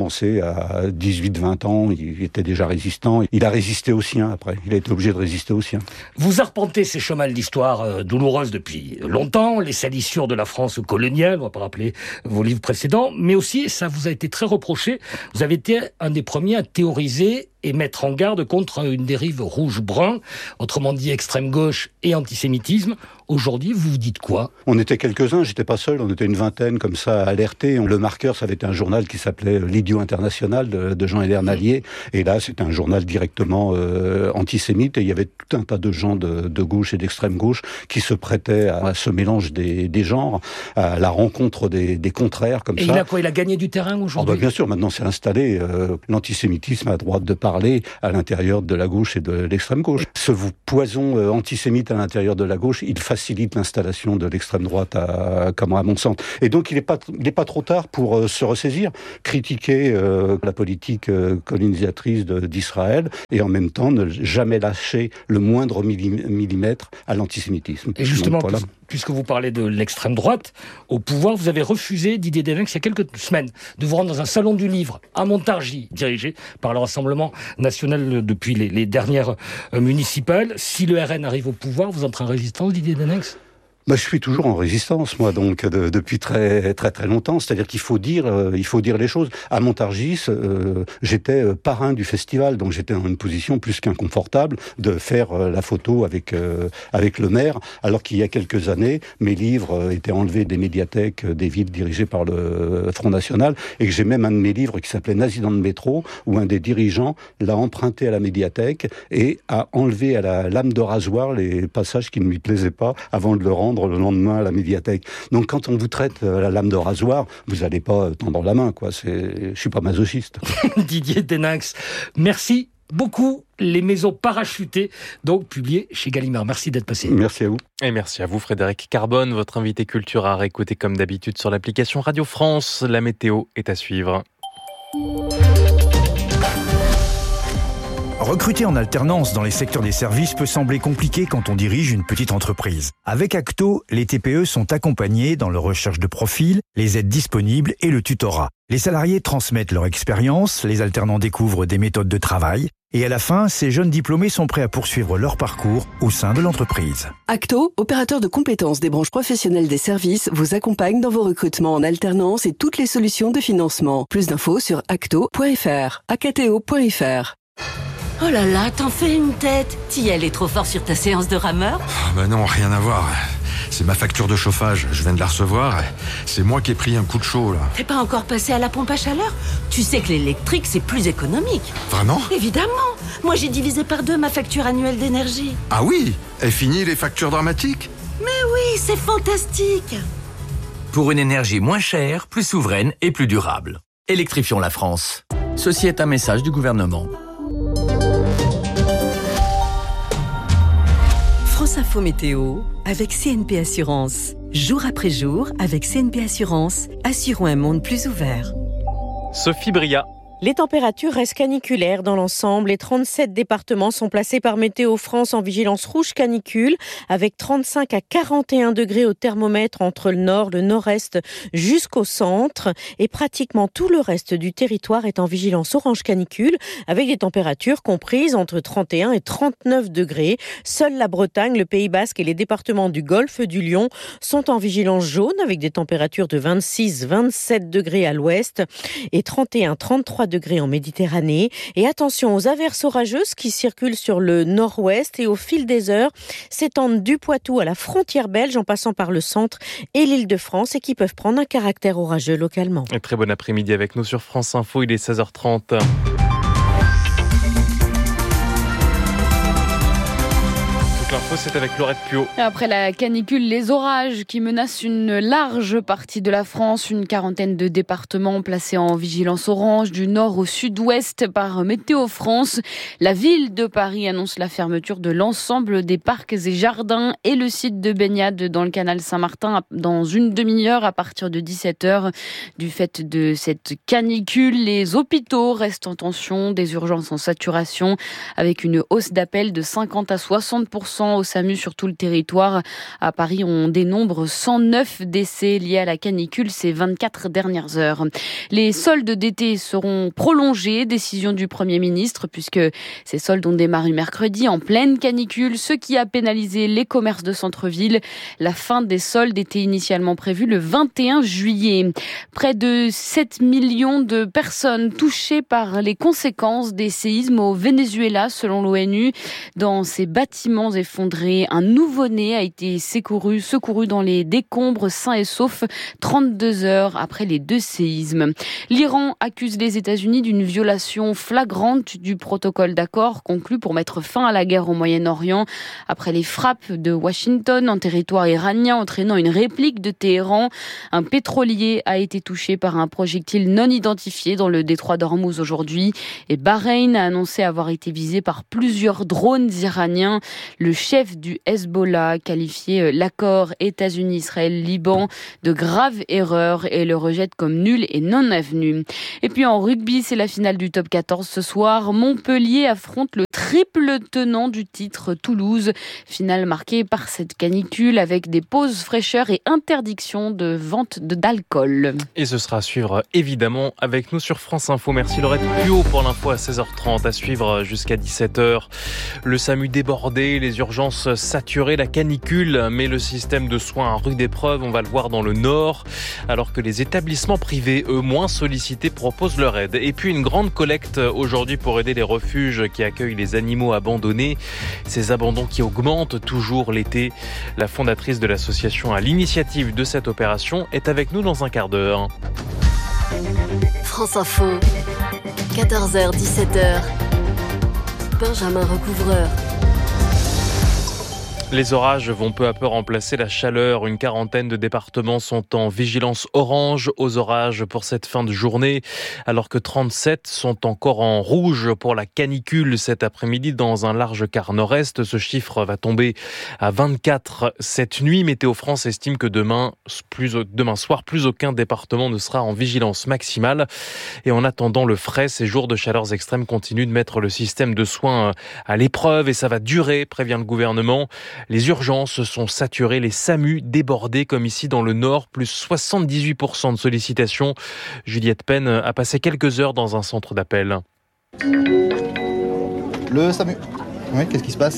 commencé à 18-20 ans, il était déjà résistant. Il a résisté aux siens après, il a été obligé de résister aux siens. Vous arpentez ces chemins de l'histoire douloureuse depuis longtemps, les salissures de la France coloniale, on va pas rappeler vos livres précédents, mais aussi, ça vous a été très reproché, vous avez été un des premiers à théoriser et mettre en garde contre une dérive rouge-brun, autrement dit extrême gauche et antisémitisme. Aujourd'hui, vous vous dites quoi ? On était quelques-uns, j'étais pas seul, on était une vingtaine comme ça alertés. Le Marqueur, ça avait été un journal qui s'appelait L'Idiot International de Jean-Hélène Nallier. Et là, c'était un journal directement antisémite. Et il y avait tout un tas de gens de gauche et d'extrême gauche qui se prêtaient à ce mélange des genres, à la rencontre des contraires comme et ça. Et il a quoi ? Il a gagné du terrain aujourd'hui ? Bien sûr, maintenant c'est installé. L'antisémitisme a droit de parler à l'intérieur de la gauche et de l'extrême gauche. Ce poison antisémite à l'intérieur de la gauche, il facilite l'installation de l'extrême droite à mon sens. Et donc il n'est pas trop tard pour se ressaisir, critiquer la politique colonisatrice d'Israël et en même temps ne jamais lâcher le moindre millimètre à l'antisémitisme. Et justement, donc, voilà. Puisque vous parlez de l'extrême droite, au pouvoir, vous avez refusé, Didier Delinx, il y a quelques semaines, de vous rendre dans un salon du livre à Montargis, dirigé par le Rassemblement national depuis les dernières municipales. Si le RN arrive au pouvoir, vous entrez en résistance, Didier Delinx ? Je suis toujours en résistance, moi, donc depuis très très très longtemps. C'est-à-dire qu'il faut dire les choses. À Montargis, j'étais parrain du festival, donc j'étais dans une position plus qu'inconfortable de faire la photo avec le maire, alors qu'il y a quelques années, mes livres étaient enlevés des médiathèques des villes dirigées par le Front National, et que j'ai même un de mes livres qui s'appelait Nazi dans le métro, où un des dirigeants l'a emprunté à la médiathèque et a enlevé à la lame de rasoir les passages qui ne lui plaisaient pas avant de le rendre le lendemain à la médiathèque. Donc quand on vous traite la lame de rasoir, vous n'allez pas tendre la main, quoi. Je suis pas masochiste. Didier Delinx, merci beaucoup. Les maisons parachutées, donc publiées chez Gallimard. Merci d'être passé. Merci à vous. Et merci à vous, Frédéric Carbone, votre invité culture à réécouter comme d'habitude sur l'application Radio France. La météo est à suivre. Recruter en alternance dans les secteurs des services peut sembler compliqué quand on dirige une petite entreprise. Avec Acto, les TPE sont accompagnés dans leur recherche de profil, les aides disponibles et le tutorat. Les salariés transmettent leur expérience, les alternants découvrent des méthodes de travail et à la fin, ces jeunes diplômés sont prêts à poursuivre leur parcours au sein de l'entreprise. Acto, opérateur de compétences des branches professionnelles des services, vous accompagne dans vos recrutements en alternance et toutes les solutions de financement. Plus d'infos sur acto.fr, acto.fr. Oh là là, t'en fais une tête. T'y allais trop fort sur ta séance de rameur ? Non, rien à voir. C'est ma facture de chauffage, je viens de la recevoir. C'est moi qui ai pris un coup de chaud, là. T'es pas encore passé à la pompe à chaleur ? Tu sais que l'électrique, c'est plus économique. Vraiment ? Évidemment. Moi, j'ai divisé par 2 ma facture annuelle d'énergie. Ah oui ? Et fini les factures dramatiques ? Mais oui, c'est fantastique. Pour une énergie moins chère, plus souveraine et plus durable. Électrifions la France. Ceci est un message du gouvernement. France Info Météo avec CNP Assurance. Jour après jour, avec CNP Assurance, assurons un monde plus ouvert. Sophie Bria. Les températures restent caniculaires dans l'ensemble. Les 37 départements sont placés par Météo France en vigilance rouge canicule, avec 35 à 41 degrés au thermomètre entre le nord, le nord-est jusqu'au centre. Et pratiquement tout le reste du territoire est en vigilance orange canicule, avec des températures comprises entre 31 et 39 degrés. Seule la Bretagne, le Pays Basque et les départements du Golfe du Lion sont en vigilance jaune, avec des températures de 26-27 degrés à l'ouest et 31-33 degrés en Méditerranée. Et attention aux averses orageuses qui circulent sur le nord-ouest et au fil des heures s'étendent du Poitou à la frontière belge en passant par le centre et l'Île-de-France et qui peuvent prendre un caractère orageux localement. Et très bon après-midi avec nous sur France Info, il est 16h30. L'info, c'est avec Laurette Puot. Après la canicule, les orages qui menacent une large partie de la France, une quarantaine de départements placés en vigilance orange du nord au sud-ouest par Météo France. La ville de Paris annonce la fermeture de l'ensemble des parcs et jardins et le site de baignade dans le canal Saint-Martin dans une demi-heure à partir de 17h. Du fait de cette canicule, les hôpitaux restent en tension, des urgences en saturation avec une hausse d'appels de 50 à 60% au SAMU sur tout le territoire. À Paris, on dénombre 109 décès liés à la canicule ces 24 dernières heures. Les soldes d'été seront prolongés, décision du Premier ministre, puisque ces soldes ont démarré mercredi en pleine canicule, ce qui a pénalisé les commerces de centre-ville. La fin des soldes était initialement prévue le 21 juillet. Près de 7 millions de personnes touchées par les conséquences des séismes au Venezuela, selon l'ONU. Dans ces bâtiments effondrés, un nouveau-né a été secouru dans les décombres sains et saufs 32 heures après les 2 séismes. L'Iran accuse les États-Unis d'une violation flagrante du protocole d'accord conclu pour mettre fin à la guerre au Moyen-Orient après les frappes de Washington en territoire iranien entraînant une réplique de Téhéran. Un pétrolier a été touché par un projectile non identifié dans le détroit d'Ormuz aujourd'hui et Bahreïn a annoncé avoir été visé par plusieurs drones iraniens. Le chef du Hezbollah a qualifié l'accord États-Unis-Israël-Liban de grave erreur et le rejette comme nul et non avenu. Et puis en rugby, c'est la finale du top 14 ce soir. Montpellier affronte le triple tenant du titre, Toulouse. Finale marquée par cette canicule avec des pauses fraîcheur et interdiction de vente d'alcool. Et ce sera à suivre évidemment avec nous sur France Info. Merci Laurette Puot pour l'info à 16h30, à suivre jusqu'à 17h. Le SAMU débordé, les urgences saturées, la canicule, mais le système de soins à rude épreuve, on va le voir dans le Nord, alors que les établissements privés, eux moins sollicités, proposent leur aide. Et puis une grande collecte aujourd'hui pour aider les refuges qui accueillent les animaux abandonnés. Ces abandons qui augmentent toujours l'été. La fondatrice de l'association à l'initiative de cette opération est avec nous dans un quart d'heure. France Info, 14h, 17h. Benjamin Recouvreur. Les orages vont peu à peu remplacer la chaleur. Une quarantaine de départements sont en vigilance orange aux orages pour cette fin de journée, alors que 37 sont encore en rouge pour la canicule cet après-midi dans un large quart nord-est. Ce chiffre va tomber à 24 cette nuit. Météo France estime que demain soir, plus aucun département ne sera en vigilance maximale. Et en attendant le frais, ces jours de chaleurs extrêmes continuent de mettre le système de soins à l'épreuve et ça va durer, prévient le gouvernement. Les urgences sont saturées, les SAMU débordés comme ici dans le Nord, plus 78% de sollicitations. Juliette Penn a passé quelques heures dans un centre d'appel. Le SAMU. Oui, qu'est-ce qui se passe ?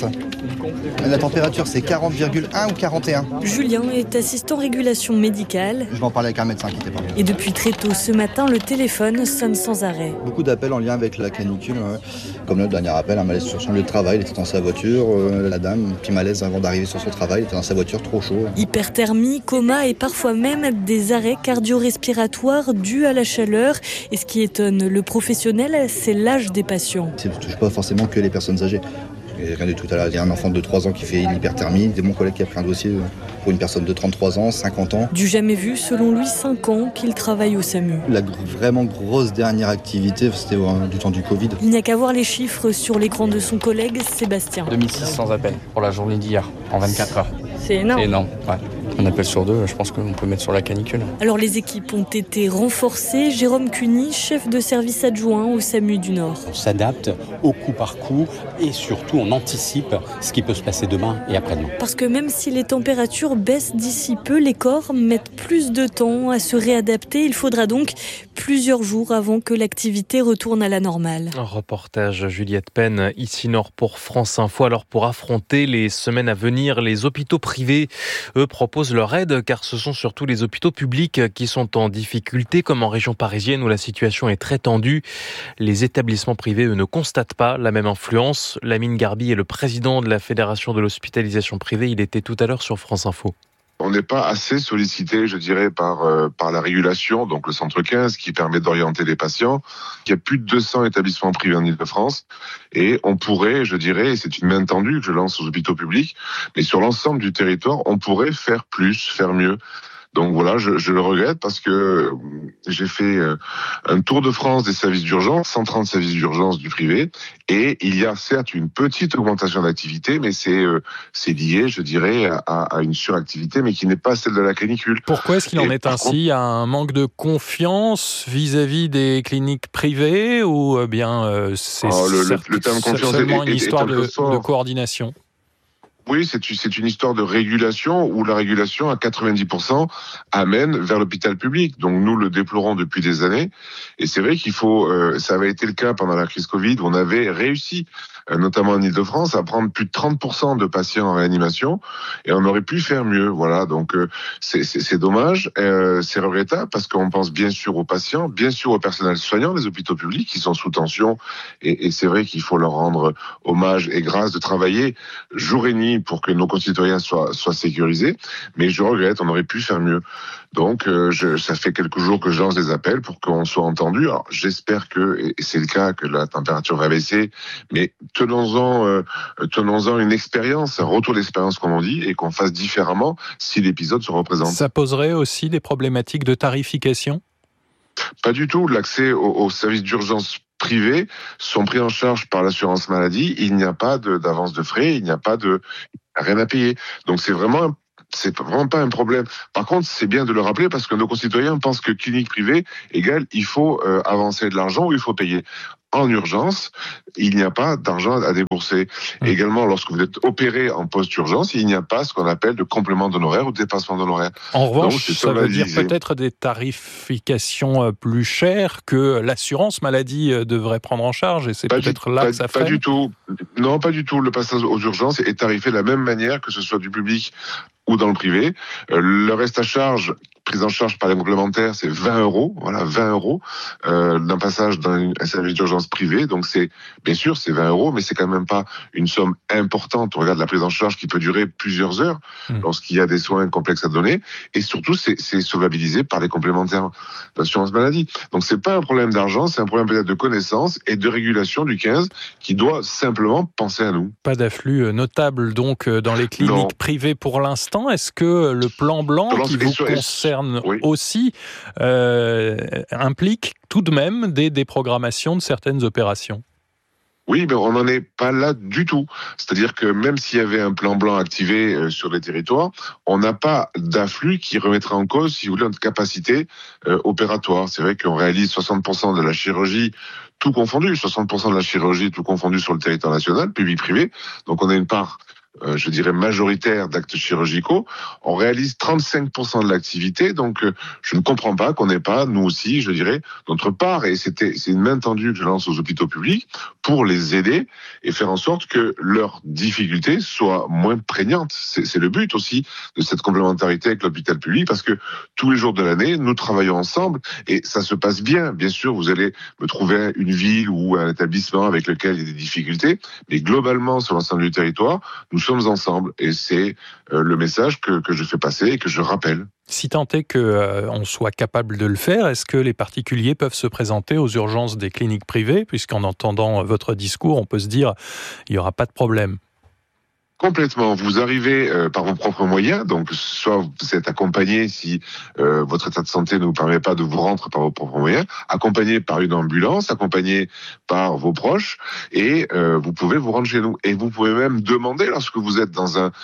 La température, c'est 40,1 ou 41. Julien est assistant régulation médicale. Je vais en parler avec un médecin, inquiétez pas. Et depuis très tôt ce matin, le téléphone sonne sans arrêt. Beaucoup d'appels en lien avec la canicule. Comme le dernier appel, un malaise sur son lieu de travail. Il était dans sa voiture. La dame, un petit malaise avant d'arriver sur son travail. Il était dans sa voiture, trop chaud. Hyperthermie, coma et parfois même des arrêts cardio-respiratoires dus à la chaleur. Et ce qui étonne le professionnel, c'est l'âge des patients. Ça ne touche pas forcément que les personnes âgées. Et rien du tout. Il y a un enfant de 3 ans qui fait l'hyperthermie. C'est mon collègue qui a pris un dossier pour une personne de 33 ans, 50 ans. Du jamais vu, selon lui, 5 ans qu'il travaille au SAMU. La vraiment grosse dernière activité, c'était du temps du Covid. Il n'y a qu'à voir les chiffres sur l'écran de son collègue Sébastien. 2600 appels pour la journée d'hier, en 24 heures. C'est énorme. C'est énorme, ouais. Un appel sur 2, je pense qu'on peut mettre sur la canicule. Alors les équipes ont été renforcées. Jérôme Cuny, chef de service adjoint au SAMU du Nord. On s'adapte au coup par coup et surtout on anticipe ce qui peut se passer demain et après-demain. Parce que même si les températures baissent d'ici peu, les corps mettent plus de temps à se réadapter. Il faudra donc plusieurs jours avant que l'activité retourne à la normale. Un reportage Juliette Penn, ici Nord pour France Info. Alors pour affronter les semaines à venir, les hôpitaux privés, eux, proposent leur aide car ce sont surtout les hôpitaux publics qui sont en difficulté, comme en région parisienne où la situation est très tendue. Les établissements privés, eux, ne constatent pas la même influence. Lamine Garbi est le président de la Fédération de l'hospitalisation privée. Il était tout à l'heure sur France Info. On n'est pas assez sollicité, je dirais, par la régulation, donc le centre 15, qui permet d'orienter les patients. Il y a plus de 200 établissements privés en Ile-de-France et on pourrait, je dirais, et c'est une main tendue que je lance aux hôpitaux publics, mais sur l'ensemble du territoire, on pourrait faire plus, faire mieux. Donc voilà, je le regrette parce que j'ai fait un tour de France des services d'urgence, 130 services d'urgence du privé, et il y a certes une petite augmentation d'activité, mais c'est lié, je dirais, à une suractivité, mais qui n'est pas celle de la canicule. Pourquoi est-ce qu'il en est ainsi ? Il y a un manque de confiance vis-à-vis des cliniques privées ou bien c'est le terme confiance seulement une histoire de coordination ? Oui, c'est une histoire de régulation où la régulation à 90% amène vers l'hôpital public. Donc nous le déplorons depuis des années. Et c'est vrai qu'il faut, ça avait été le cas pendant la crise Covid, où on avait réussi, notamment en Ile-de-France, à prendre plus de 30% de patients en réanimation. Et on aurait pu faire mieux. Voilà. Donc c'est dommage, c'est regrettable parce qu'on pense bien sûr aux patients, bien sûr au personnel soignant des hôpitaux publics qui sont sous tension. Et c'est vrai qu'il faut leur rendre hommage et grâce de travailler jour et nuit pour que nos concitoyens soient sécurisés, mais je regrette, on aurait pu faire mieux. Donc, ça fait quelques jours que je lance des appels pour qu'on soit entendu. Alors, j'espère et c'est le cas, que la température va baisser, mais tenons-en une expérience, un retour d'expérience, comme on dit, et qu'on fasse différemment si l'épisode se représente. Ça poserait aussi des problématiques de tarification ? Pas du tout. L'accès aux services d'urgence privés sont pris en charge par l'assurance maladie. Il n'y a pas d'avance de frais, il n'y a rien à payer. Donc c'est vraiment pas un problème. Par contre, c'est bien de le rappeler parce que nos concitoyens pensent que clinique privée égale il faut avancer de l'argent ou il faut payer. En urgence, il n'y a pas d'argent à débourser. Et également, lorsque vous êtes opéré en post-urgence, il n'y a pas ce qu'on appelle de complément d'honoraires ou de dépassement d'honoraires. En revanche, ça veut dire peut-être des tarifications plus chères que l'assurance maladie devrait prendre en charge, et c'est peut-être là que ça freine. Pas du tout. Non, pas du tout. Le passage aux urgences est tarifé de la même manière que ce soit du public ou dans le privé. Le reste à charge, prise en charge par les complémentaires, c'est 20 €. Voilà, 20 € d'un passage dans un service d'urgence privé. Donc bien sûr, c'est 20 €, mais c'est quand même pas une somme importante. On regarde la prise en charge qui peut durer plusieurs heures lorsqu'il y a des soins complexes à donner. Et surtout, c'est solvabilisé par les complémentaires d'assurance maladie. Donc c'est pas un problème d'argent, c'est un problème peut-être de connaissance et de régulation du 15 qui doit simplement penser à nous. Pas d'afflux notable donc dans les cliniques privées pour l'instant. Est-ce que le plan blanc qui vous concerne aussi implique tout de même des déprogrammations de certaines opérations ? Oui, mais on n'en est pas là du tout. C'est-à-dire que même s'il y avait un plan blanc activé sur les territoires, on n'a pas d'afflux qui remettrait en cause, si vous voulez, notre capacité opératoire. C'est vrai qu'on réalise 60% de la chirurgie tout confondu, 60% de la chirurgie tout confondu sur le territoire national, public-privé. Donc on a une part je dirais majoritaire d'actes chirurgicaux, on réalise 35% de l'activité, donc je ne comprends pas qu'on n'ait pas, nous aussi, je dirais, notre part, et c'est une main tendue que je lance aux hôpitaux publics pour les aider et faire en sorte que leurs difficultés soient moins prégnantes. C'est le but aussi de cette complémentarité avec l'hôpital public, parce que tous les jours de l'année, nous travaillons ensemble et ça se passe bien. Bien sûr, vous allez me trouver une ville ou un établissement avec lequel il y a des difficultés, mais globalement, sur l'ensemble du territoire, nous sommes ensemble et c'est le message que je fais passer et que je rappelle. Si tant est qu'on soit capable de le faire, est-ce que les particuliers peuvent se présenter aux urgences des cliniques privées, puisqu'en entendant votre discours, on peut se dire il n'y aura pas de problème? Complètement. Vous arrivez par vos propres moyens, donc soit vous êtes accompagné si votre état de santé ne vous permet pas de vous rendre par vos propres moyens, accompagné par une ambulance, accompagné par vos proches, et vous pouvez vous rendre chez nous. Et vous pouvez même demander, lorsque vous êtes dans un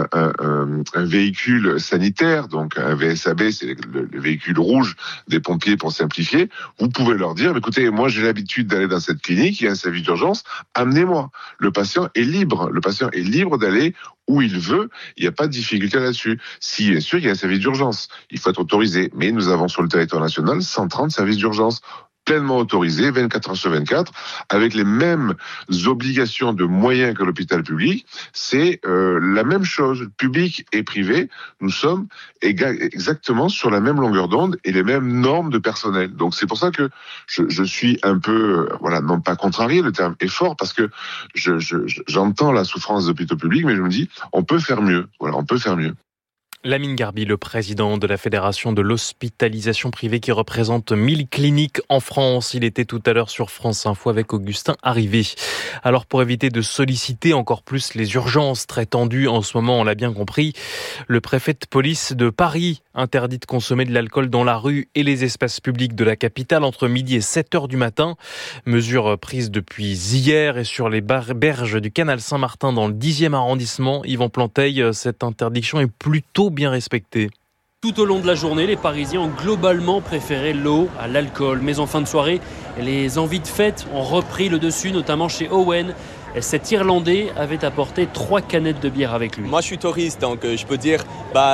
véhicule sanitaire, donc un VSAB, c'est le véhicule rouge des pompiers pour simplifier, vous pouvez leur dire, écoutez, moi j'ai l'habitude d'aller dans cette clinique, il y a un service d'urgence, amenez-moi. Le patient est libre d'aller où il veut, il n'y a pas de difficulté là-dessus. Si, bien sûr, il y a un service d'urgence, il faut être autorisé. Mais nous avons sur le territoire national 130 services d'urgence pleinement autorisés, 24 heures sur 24, avec les mêmes obligations de moyens que l'hôpital public. C'est la même chose, public et privé. Nous sommes exactement sur la même longueur d'onde et les mêmes normes de personnel. Donc c'est pour ça que je suis un peu, non pas contrarié, le terme est fort, parce que j'entends la souffrance des hôpitaux publics, mais je me dis, on peut faire mieux. Voilà, on peut faire mieux. Lamine Garbi, le président de la Fédération de l'hospitalisation privée qui représente 1000 cliniques en France. Il était tout à l'heure sur France Info avec Augustin Arrivé. Alors pour éviter de solliciter encore plus les urgences très tendues en ce moment, on l'a bien compris, le préfet de police de Paris interdit de consommer de l'alcool dans la rue et les espaces publics de la capitale entre midi et 7h du matin. Mesure prise depuis hier et sur les berges du canal Saint-Martin dans le 10e arrondissement. Yvan Planteil, cette interdiction est plutôt bien respecté. Tout au long de la journée, les Parisiens ont globalement préféré l'eau à l'alcool. Mais en fin de soirée, les envies de fête ont repris le dessus, notamment chez Owen. Cet Irlandais avait apporté 3 canettes de bière avec lui. Moi, je suis touriste, donc je peux dire,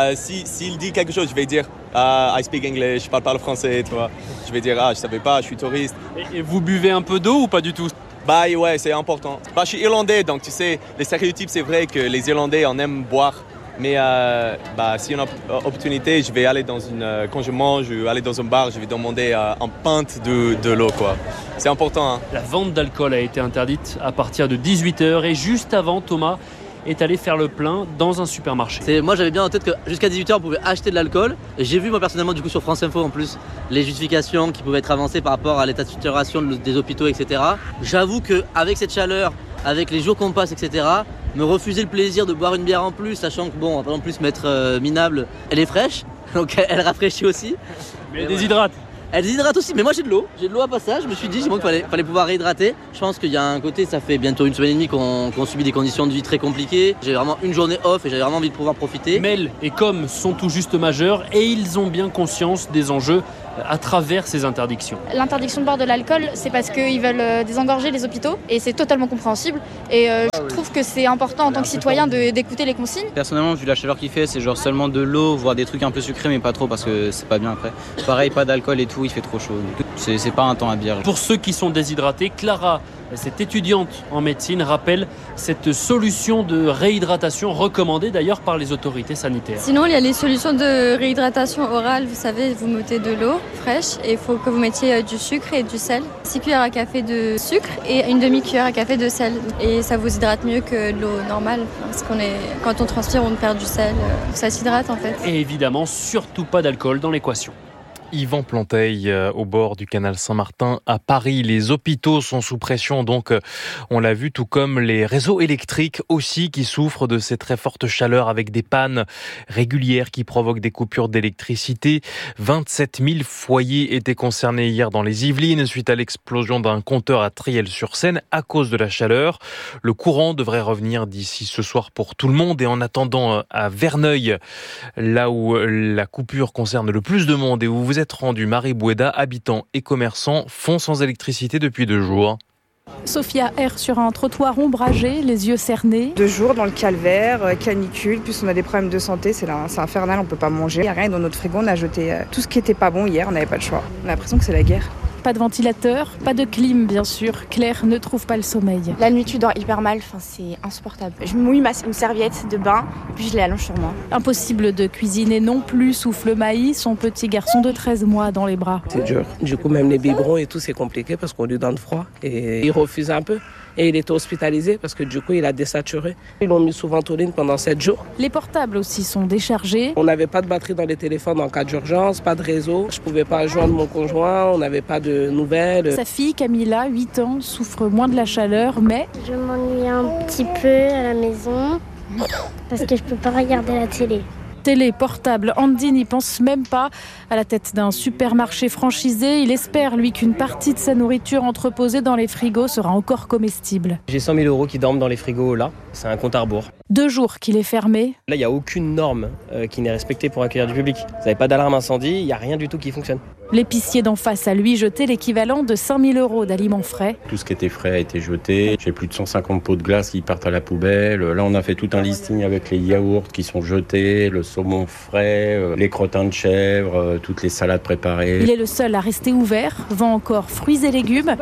s'il dit quelque chose, je vais dire I speak English, je parle français, tu vois. Je vais dire je savais pas, je suis touriste. Et vous buvez un peu d'eau ou pas du tout ? Ouais, c'est important. Je suis irlandais, donc tu sais, les stéréotypes, c'est vrai que les Irlandais en aiment boire. Mais si on a opportunité, je vais aller quand je mange, je vais aller dans un bar, je vais demander un pinte de l'eau, quoi. C'est important. La vente d'alcool a été interdite à partir de 18h et juste avant, Thomas est allé faire le plein dans un supermarché. Moi, j'avais bien en tête que jusqu'à 18h, on pouvait acheter de l'alcool. J'ai vu, moi, personnellement, du coup, sur France Info, en plus, les justifications qui pouvaient être avancées par rapport à l'état de saturation des hôpitaux, etc. J'avoue qu'avec cette chaleur, avec les jours qu'on passe, etc., me refuser le plaisir de boire une bière en plus, sachant que, on va pas non plus se mettre minable, elle est fraîche, donc elle rafraîchit aussi. Mais elle déshydrate. Elle déshydrate aussi, mais moi j'ai de l'eau à passage, je me suis dit qu'il fallait pouvoir réhydrater. Je pense qu'il y a un côté, ça fait bientôt 1 semaine et demie qu'on subit des conditions de vie très compliquées. J'ai vraiment une journée off et j'avais vraiment envie de pouvoir profiter. Mel et Com sont tout juste majeurs et ils ont bien conscience des enjeux à travers ces interdictions. L'interdiction de boire de l'alcool, c'est parce qu'ils veulent désengorger les hôpitaux et c'est totalement compréhensible. Et je trouve que c'est important en tant que citoyen d'écouter les consignes. Personnellement, vu la chaleur qu'il fait, c'est genre seulement de l'eau, voire des trucs un peu sucrés, mais pas trop parce que c'est pas bien après. Pareil, pas d'alcool et tout, il fait trop chaud. C'est pas un temps à bière. Pour ceux qui sont déshydratés, Clara, cette étudiante en médecine, rappelle cette solution de réhydratation recommandée d'ailleurs par les autorités sanitaires. Sinon, il y a les solutions de réhydratation orale. Vous savez, vous mettez de l'eau fraîche et il faut que vous mettiez du sucre et du sel. 6 cuillères à café de sucre et une demi-cuillère à café de sel. Et ça vous hydrate mieux que de l'eau normale. Parce quand on transpire, on perd du sel. Ça s'hydrate en fait. Et évidemment, surtout pas d'alcool dans l'équation. Yvan Planteil, au bord du canal Saint-Martin à Paris. Les hôpitaux sont sous pression, donc on l'a vu, tout comme les réseaux électriques aussi qui souffrent de ces très fortes chaleurs avec des pannes régulières qui provoquent des coupures d'électricité. 27 000 foyers étaient concernés hier dans les Yvelines suite à l'explosion d'un compteur à Triel-sur-Seine à cause de la chaleur. Le courant devrait revenir d'ici ce soir pour tout le monde et en attendant à Verneuil, là où la coupure concerne le plus de monde et où vous êtes rendu, Marie Boueda, habitants et commerçants font sans électricité depuis 2 jours. Sophia erre sur un trottoir ombragé, les yeux cernés. 2 jours dans le calvaire, canicule, plus on a des problèmes de santé, c'est infernal, on peut pas manger. Il n'y a rien dans notre frigo, on a jeté tout ce qui était pas bon hier, on n'avait pas le choix. On a l'impression que c'est la guerre. Pas de ventilateur, pas de clim bien sûr. Claire ne trouve pas le sommeil. La nuit tu dors hyper mal, c'est insupportable. Je mouille une serviette de bain et puis je l'allonge sur moi. Impossible de cuisiner non plus, souffle Maï, son petit garçon de 13 mois dans les bras. C'est dur. Du coup même les biberons et tout c'est compliqué parce qu'on lui donne froid et il refuse un peu. Et il était hospitalisé parce que du coup il a désaturé. Ils l'ont mis sous ventoline pendant 7 jours. Les portables aussi sont déchargés. On n'avait pas de batterie dans les téléphones en cas d'urgence, pas de réseau. Je pouvais pas joindre mon conjoint, on n'avait pas de nouvelles. Sa fille Camilla, 8 ans, souffre moins de la chaleur mais... Je m'ennuie un petit peu à la maison parce que je peux pas regarder la télé. Télé, portable, Andy n'y pense même pas. À la tête d'un supermarché franchisé, il espère, lui, qu'une partie de sa nourriture entreposée dans les frigos sera encore comestible. J'ai 100 000 € qui dorment dans les frigos là, c'est un compte à rebours. 2 jours qu'il est fermé. Là, il n'y a aucune norme qui n'est respectée pour accueillir du public. Vous n'avez pas d'alarme incendie, il n'y a rien du tout qui fonctionne. L'épicier d'en face a lui jeté l'équivalent de 5 000 € d'aliments frais. Tout ce qui était frais a été jeté. J'ai plus de 150 pots de glace qui partent à la poubelle. Là, on a fait tout un listing avec les yaourts qui sont jetés, le saumon frais, les crottins de chèvre, toutes les salades préparées. Il est le seul à rester ouvert, vend encore fruits et légumes.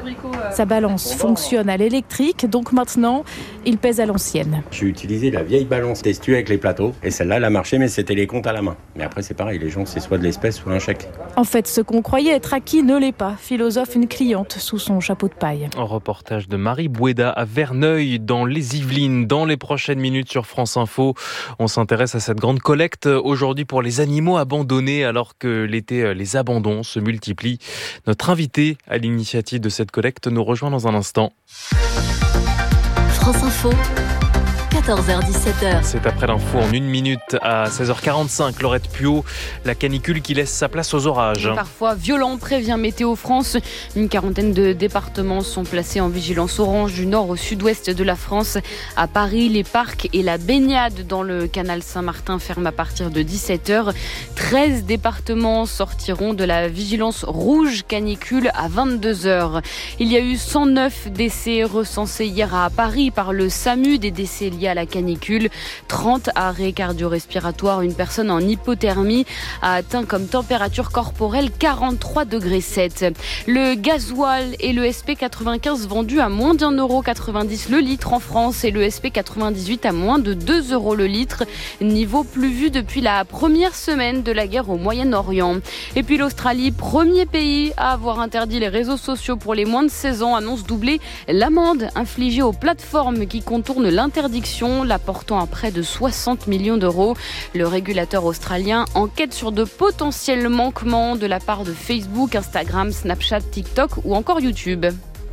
Sa balance fonctionne à l'électrique, donc maintenant, il pèse à l'ancienne. J'ai utilisé la vieille balance testue avec les plateaux. Et celle-là, elle a marché, mais c'était les comptes à la main. Mais après, c'est pareil, les gens, c'est soit de l'espèce, soit un chèque. En fait, ce qu'on croyait être acquis ne l'est pas, philosophe une cliente sous son chapeau de paille. Un reportage de Marie Boueda à Verneuil, dans les Yvelines. Dans les prochaines minutes sur France Info, on s'intéresse à cette grande collecte aujourd'hui pour les animaux abandonnés alors que l'été, les abandons se multiplient. Notre invité à l'initiative de cette collecte nous rejoint dans un instant. France Info, 14h-17h. C'est après l'info en 1 minute à 16h45. Laurette Puot, la canicule qui laisse sa place aux orages. Parfois violent, prévient Météo France. Une quarantaine de départements sont placés en vigilance orange du nord au sud-ouest de la France. À Paris, les parcs et la baignade dans le canal Saint-Martin ferment à partir de 17h. 13 départements sortiront de la vigilance rouge canicule à 22h. Il y a eu 109 décès recensés hier à Paris par le SAMU, des décès liés à la canicule. 30 arrêts cardio-respiratoires. Une personne en hypothermie a atteint comme température corporelle 43,7 degrés. Le gasoil et le SP95 vendus à moins d'1,90€ le litre en France et le SP98 à moins de 2 € le litre. Niveau plus vu depuis la première semaine de la guerre au Moyen-Orient. Et puis l'Australie, premier pays à avoir interdit les réseaux sociaux pour les moins de 16 ans, annonce doubler l'amende infligée aux plateformes qui contournent l'interdiction, la portant à près de 60 millions d'euros. Le régulateur australien enquête sur de potentiels manquements de la part de Facebook, Instagram, Snapchat, TikTok ou encore YouTube.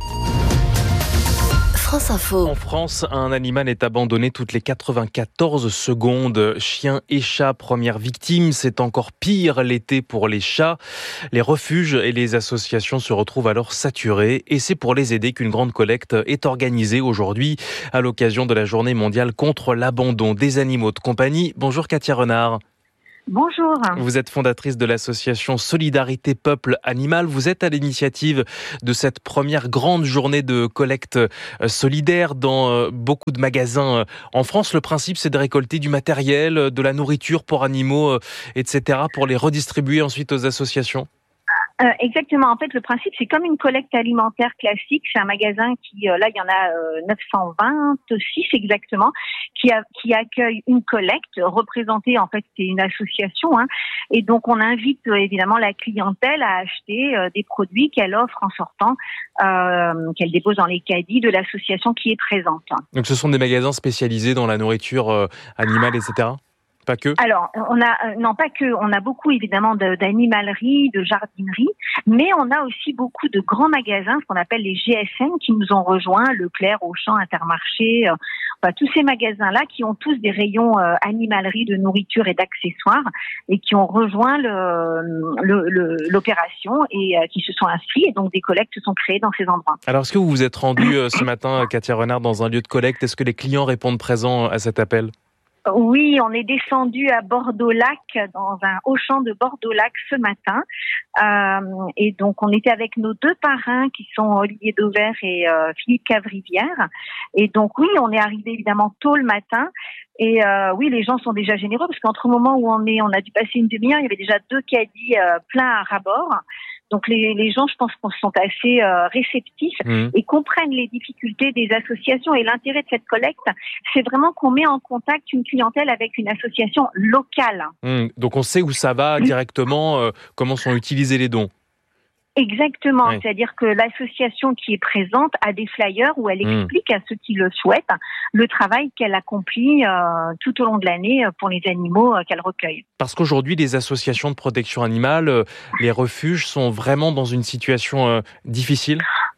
France Info. En France, un animal est abandonné toutes les 94 secondes. Chien et chat, première victime. C'est encore pire l'été pour les chats. Les refuges et les associations se retrouvent alors saturés. Et c'est pour les aider qu'une grande collecte est organisée aujourd'hui à l'occasion de la Journée mondiale contre l'abandon des animaux de compagnie. Bonjour Katia Renard. Bonjour. Vous êtes fondatrice de l'association Solidarité Peuple Animal. Vous êtes à l'initiative de cette première grande journée de collecte solidaire dans beaucoup de magasins en France. Le principe, c'est de récolter du matériel, de la nourriture pour animaux, etc., pour les redistribuer ensuite aux Exactement. En fait, le principe, c'est comme une collecte alimentaire classique. C'est un magasin qui, là, il y en a 926 exactement, qui accueille une collecte représentée. En fait, c'est une association, hein. Et donc, on invite évidemment la clientèle à acheter des produits qu'elle offre en sortant, qu'elle dépose dans les caddies de l'association qui est présente. Donc, ce sont des magasins spécialisés dans la nourriture animale, etc. Pas que? Alors, non, pas que. On a beaucoup, évidemment, d'animalerie, de jardinerie, mais on a aussi beaucoup de grands magasins, ce qu'on appelle les GSN, qui nous ont rejoints, Leclerc, Auchan, Intermarché, tous ces magasins-là qui ont tous des rayons animalerie, de nourriture et d'accessoires, et qui ont rejoint l'opération et qui se sont inscrits, et donc des collectes sont créées dans ces endroits. Alors, est-ce que vous vous êtes rendu ce matin, Katia Renard, dans un lieu de collecte? Est-ce que les clients répondent présents à cet appel? Oui, on est descendu à Bordeaux-Lac, dans un Auchan de Bordeaux-Lac ce matin. Et donc, on était avec nos deux parrains qui sont Olivier Dauvert et Philippe Cavrivière. Et donc, oui, on est arrivé évidemment tôt le matin. Et oui, les gens sont déjà généreux parce qu'entre le moment où on a dû passer une demi-heure, il y avait déjà 2 caddies pleins à ras-bord. Donc les gens, je pense qu'on sont assez réceptifs et comprennent les difficultés des associations. Et l'intérêt de cette collecte, c'est vraiment qu'on met en contact une clientèle avec une association locale. Donc on sait où ça va directement, comment sont utilisés les dons. Exactement, oui. C'est-à-dire que l'association qui est présente a des flyers où elle explique à ceux qui le souhaitent le travail qu'elle accomplit tout au long de l'année pour les animaux qu'elle recueille. Parce qu'aujourd'hui, les associations de protection animale, les refuges sont vraiment dans une situation difficile.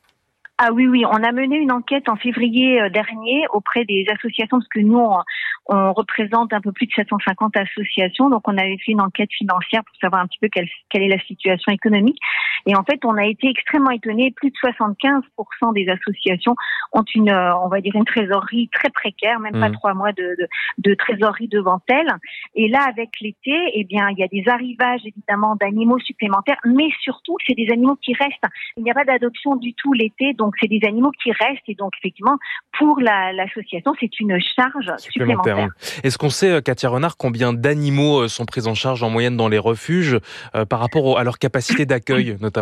Ah oui, on a mené une enquête en février dernier auprès des associations, parce que nous, on représente un peu plus de 750 associations, donc on avait fait une enquête financière pour savoir un petit peu quelle est la situation économique. Et en fait, on a été extrêmement étonnés. Plus de 75% des associations ont on va dire une trésorerie très précaire, même pas 3 mois de trésorerie devant elles. Et là, avec l'été, eh bien, il y a des arrivages évidemment d'animaux supplémentaires, mais surtout, c'est des animaux qui restent. Il n'y a pas d'adoption du tout l'été, donc c'est des animaux qui restent. Et donc, effectivement, pour l'association, c'est une charge supplémentaire. Est-ce qu'on sait, Katia Renard, combien d'animaux sont pris en charge en moyenne dans les refuges par rapport à leur capacité d'accueil, notamment?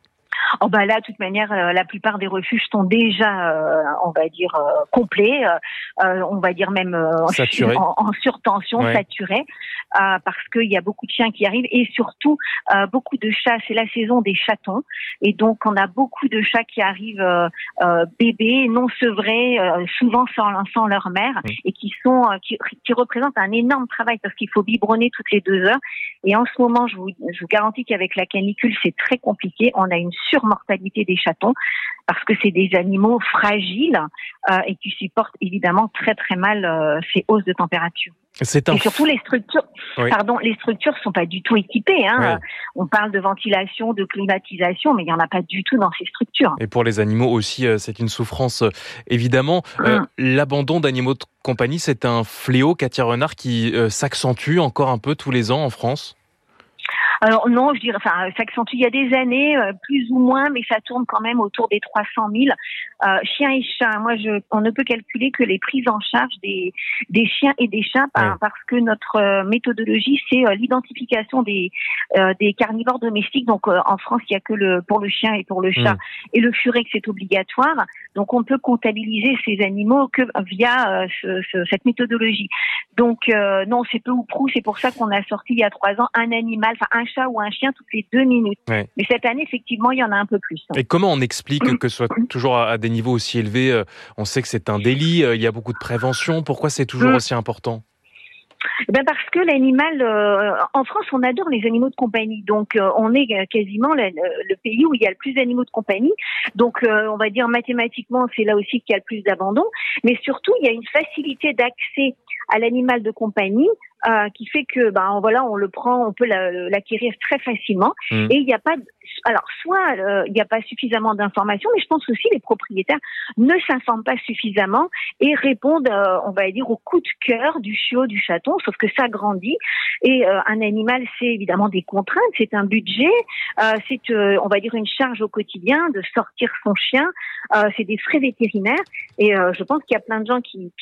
Oh bah là, de toute manière, la plupart des refuges sont déjà, on va dire, complets, on va dire même saturés. en surtension, saturés, parce qu'il y a beaucoup de chiens qui arrivent et surtout beaucoup de chats. C'est la saison des chatons et donc on a beaucoup de chats qui arrivent bébés, non sevrés, souvent sans leur mère et qui représentent un énorme travail parce qu'il faut biberonner toutes les 2 heures. Et en ce moment, je vous garantis qu'avec la canicule, c'est très compliqué. On a une surpopulation surmortalité des chatons, parce que c'est des animaux fragiles et qui supportent évidemment très très mal ces hausses de température. Et surtout les structures, les structures sont pas du tout équipées. On parle de ventilation, de climatisation, mais il y en a pas du tout dans ces structures. Et pour les animaux aussi, c'est une souffrance évidemment. L'abandon d'animaux de compagnie, c'est un fléau, Katia Renard, qui s'accentue encore un peu tous les ans en France. Alors non, je dirais, ça s'accentue il y a des années, plus ou moins, mais ça tourne quand même autour des 300 000 chiens et chats. Moi, on ne peut calculer que les prises en charge des chiens et des chats, parce que notre méthodologie, c'est l'identification des carnivores domestiques. Donc en France, il y a que pour le chien et pour le chat, et le furex c'est obligatoire. Donc on peut comptabiliser ces animaux que via cette méthodologie. Donc non, c'est peu ou prou. C'est pour ça qu'on a sorti il y a 3 ans un animal, un chat ou un chien toutes les 2 minutes. Mais cette année, effectivement, il y en a un peu plus. Et comment on explique que ce soit toujours à des niveaux aussi élevés? On sait que c'est un délit, il y a beaucoup de prévention. Pourquoi c'est toujours aussi important? Parce que l'animal, en France, on adore les animaux de compagnie. Donc, on est quasiment le pays où il y a le plus d'animaux de compagnie. Donc, on va dire mathématiquement, c'est là aussi qu'il y a le plus d'abandon. Mais surtout, il y a une facilité d'accès à l'animal de compagnie qui fait que, on le prend, on peut l'acquérir très facilement. Et il n'y a pas soit il n'y a pas suffisamment d'informations, mais je pense aussi les propriétaires ne s'informent pas suffisamment et répondent, on va dire, au coup de cœur du chiot, du chaton, sauf que ça grandit. Et un animal, c'est évidemment des contraintes, c'est un budget, c'est, on va dire, une charge au quotidien de sortir son chien, c'est des frais vétérinaires. Et je pense qu'il y a plein de gens qui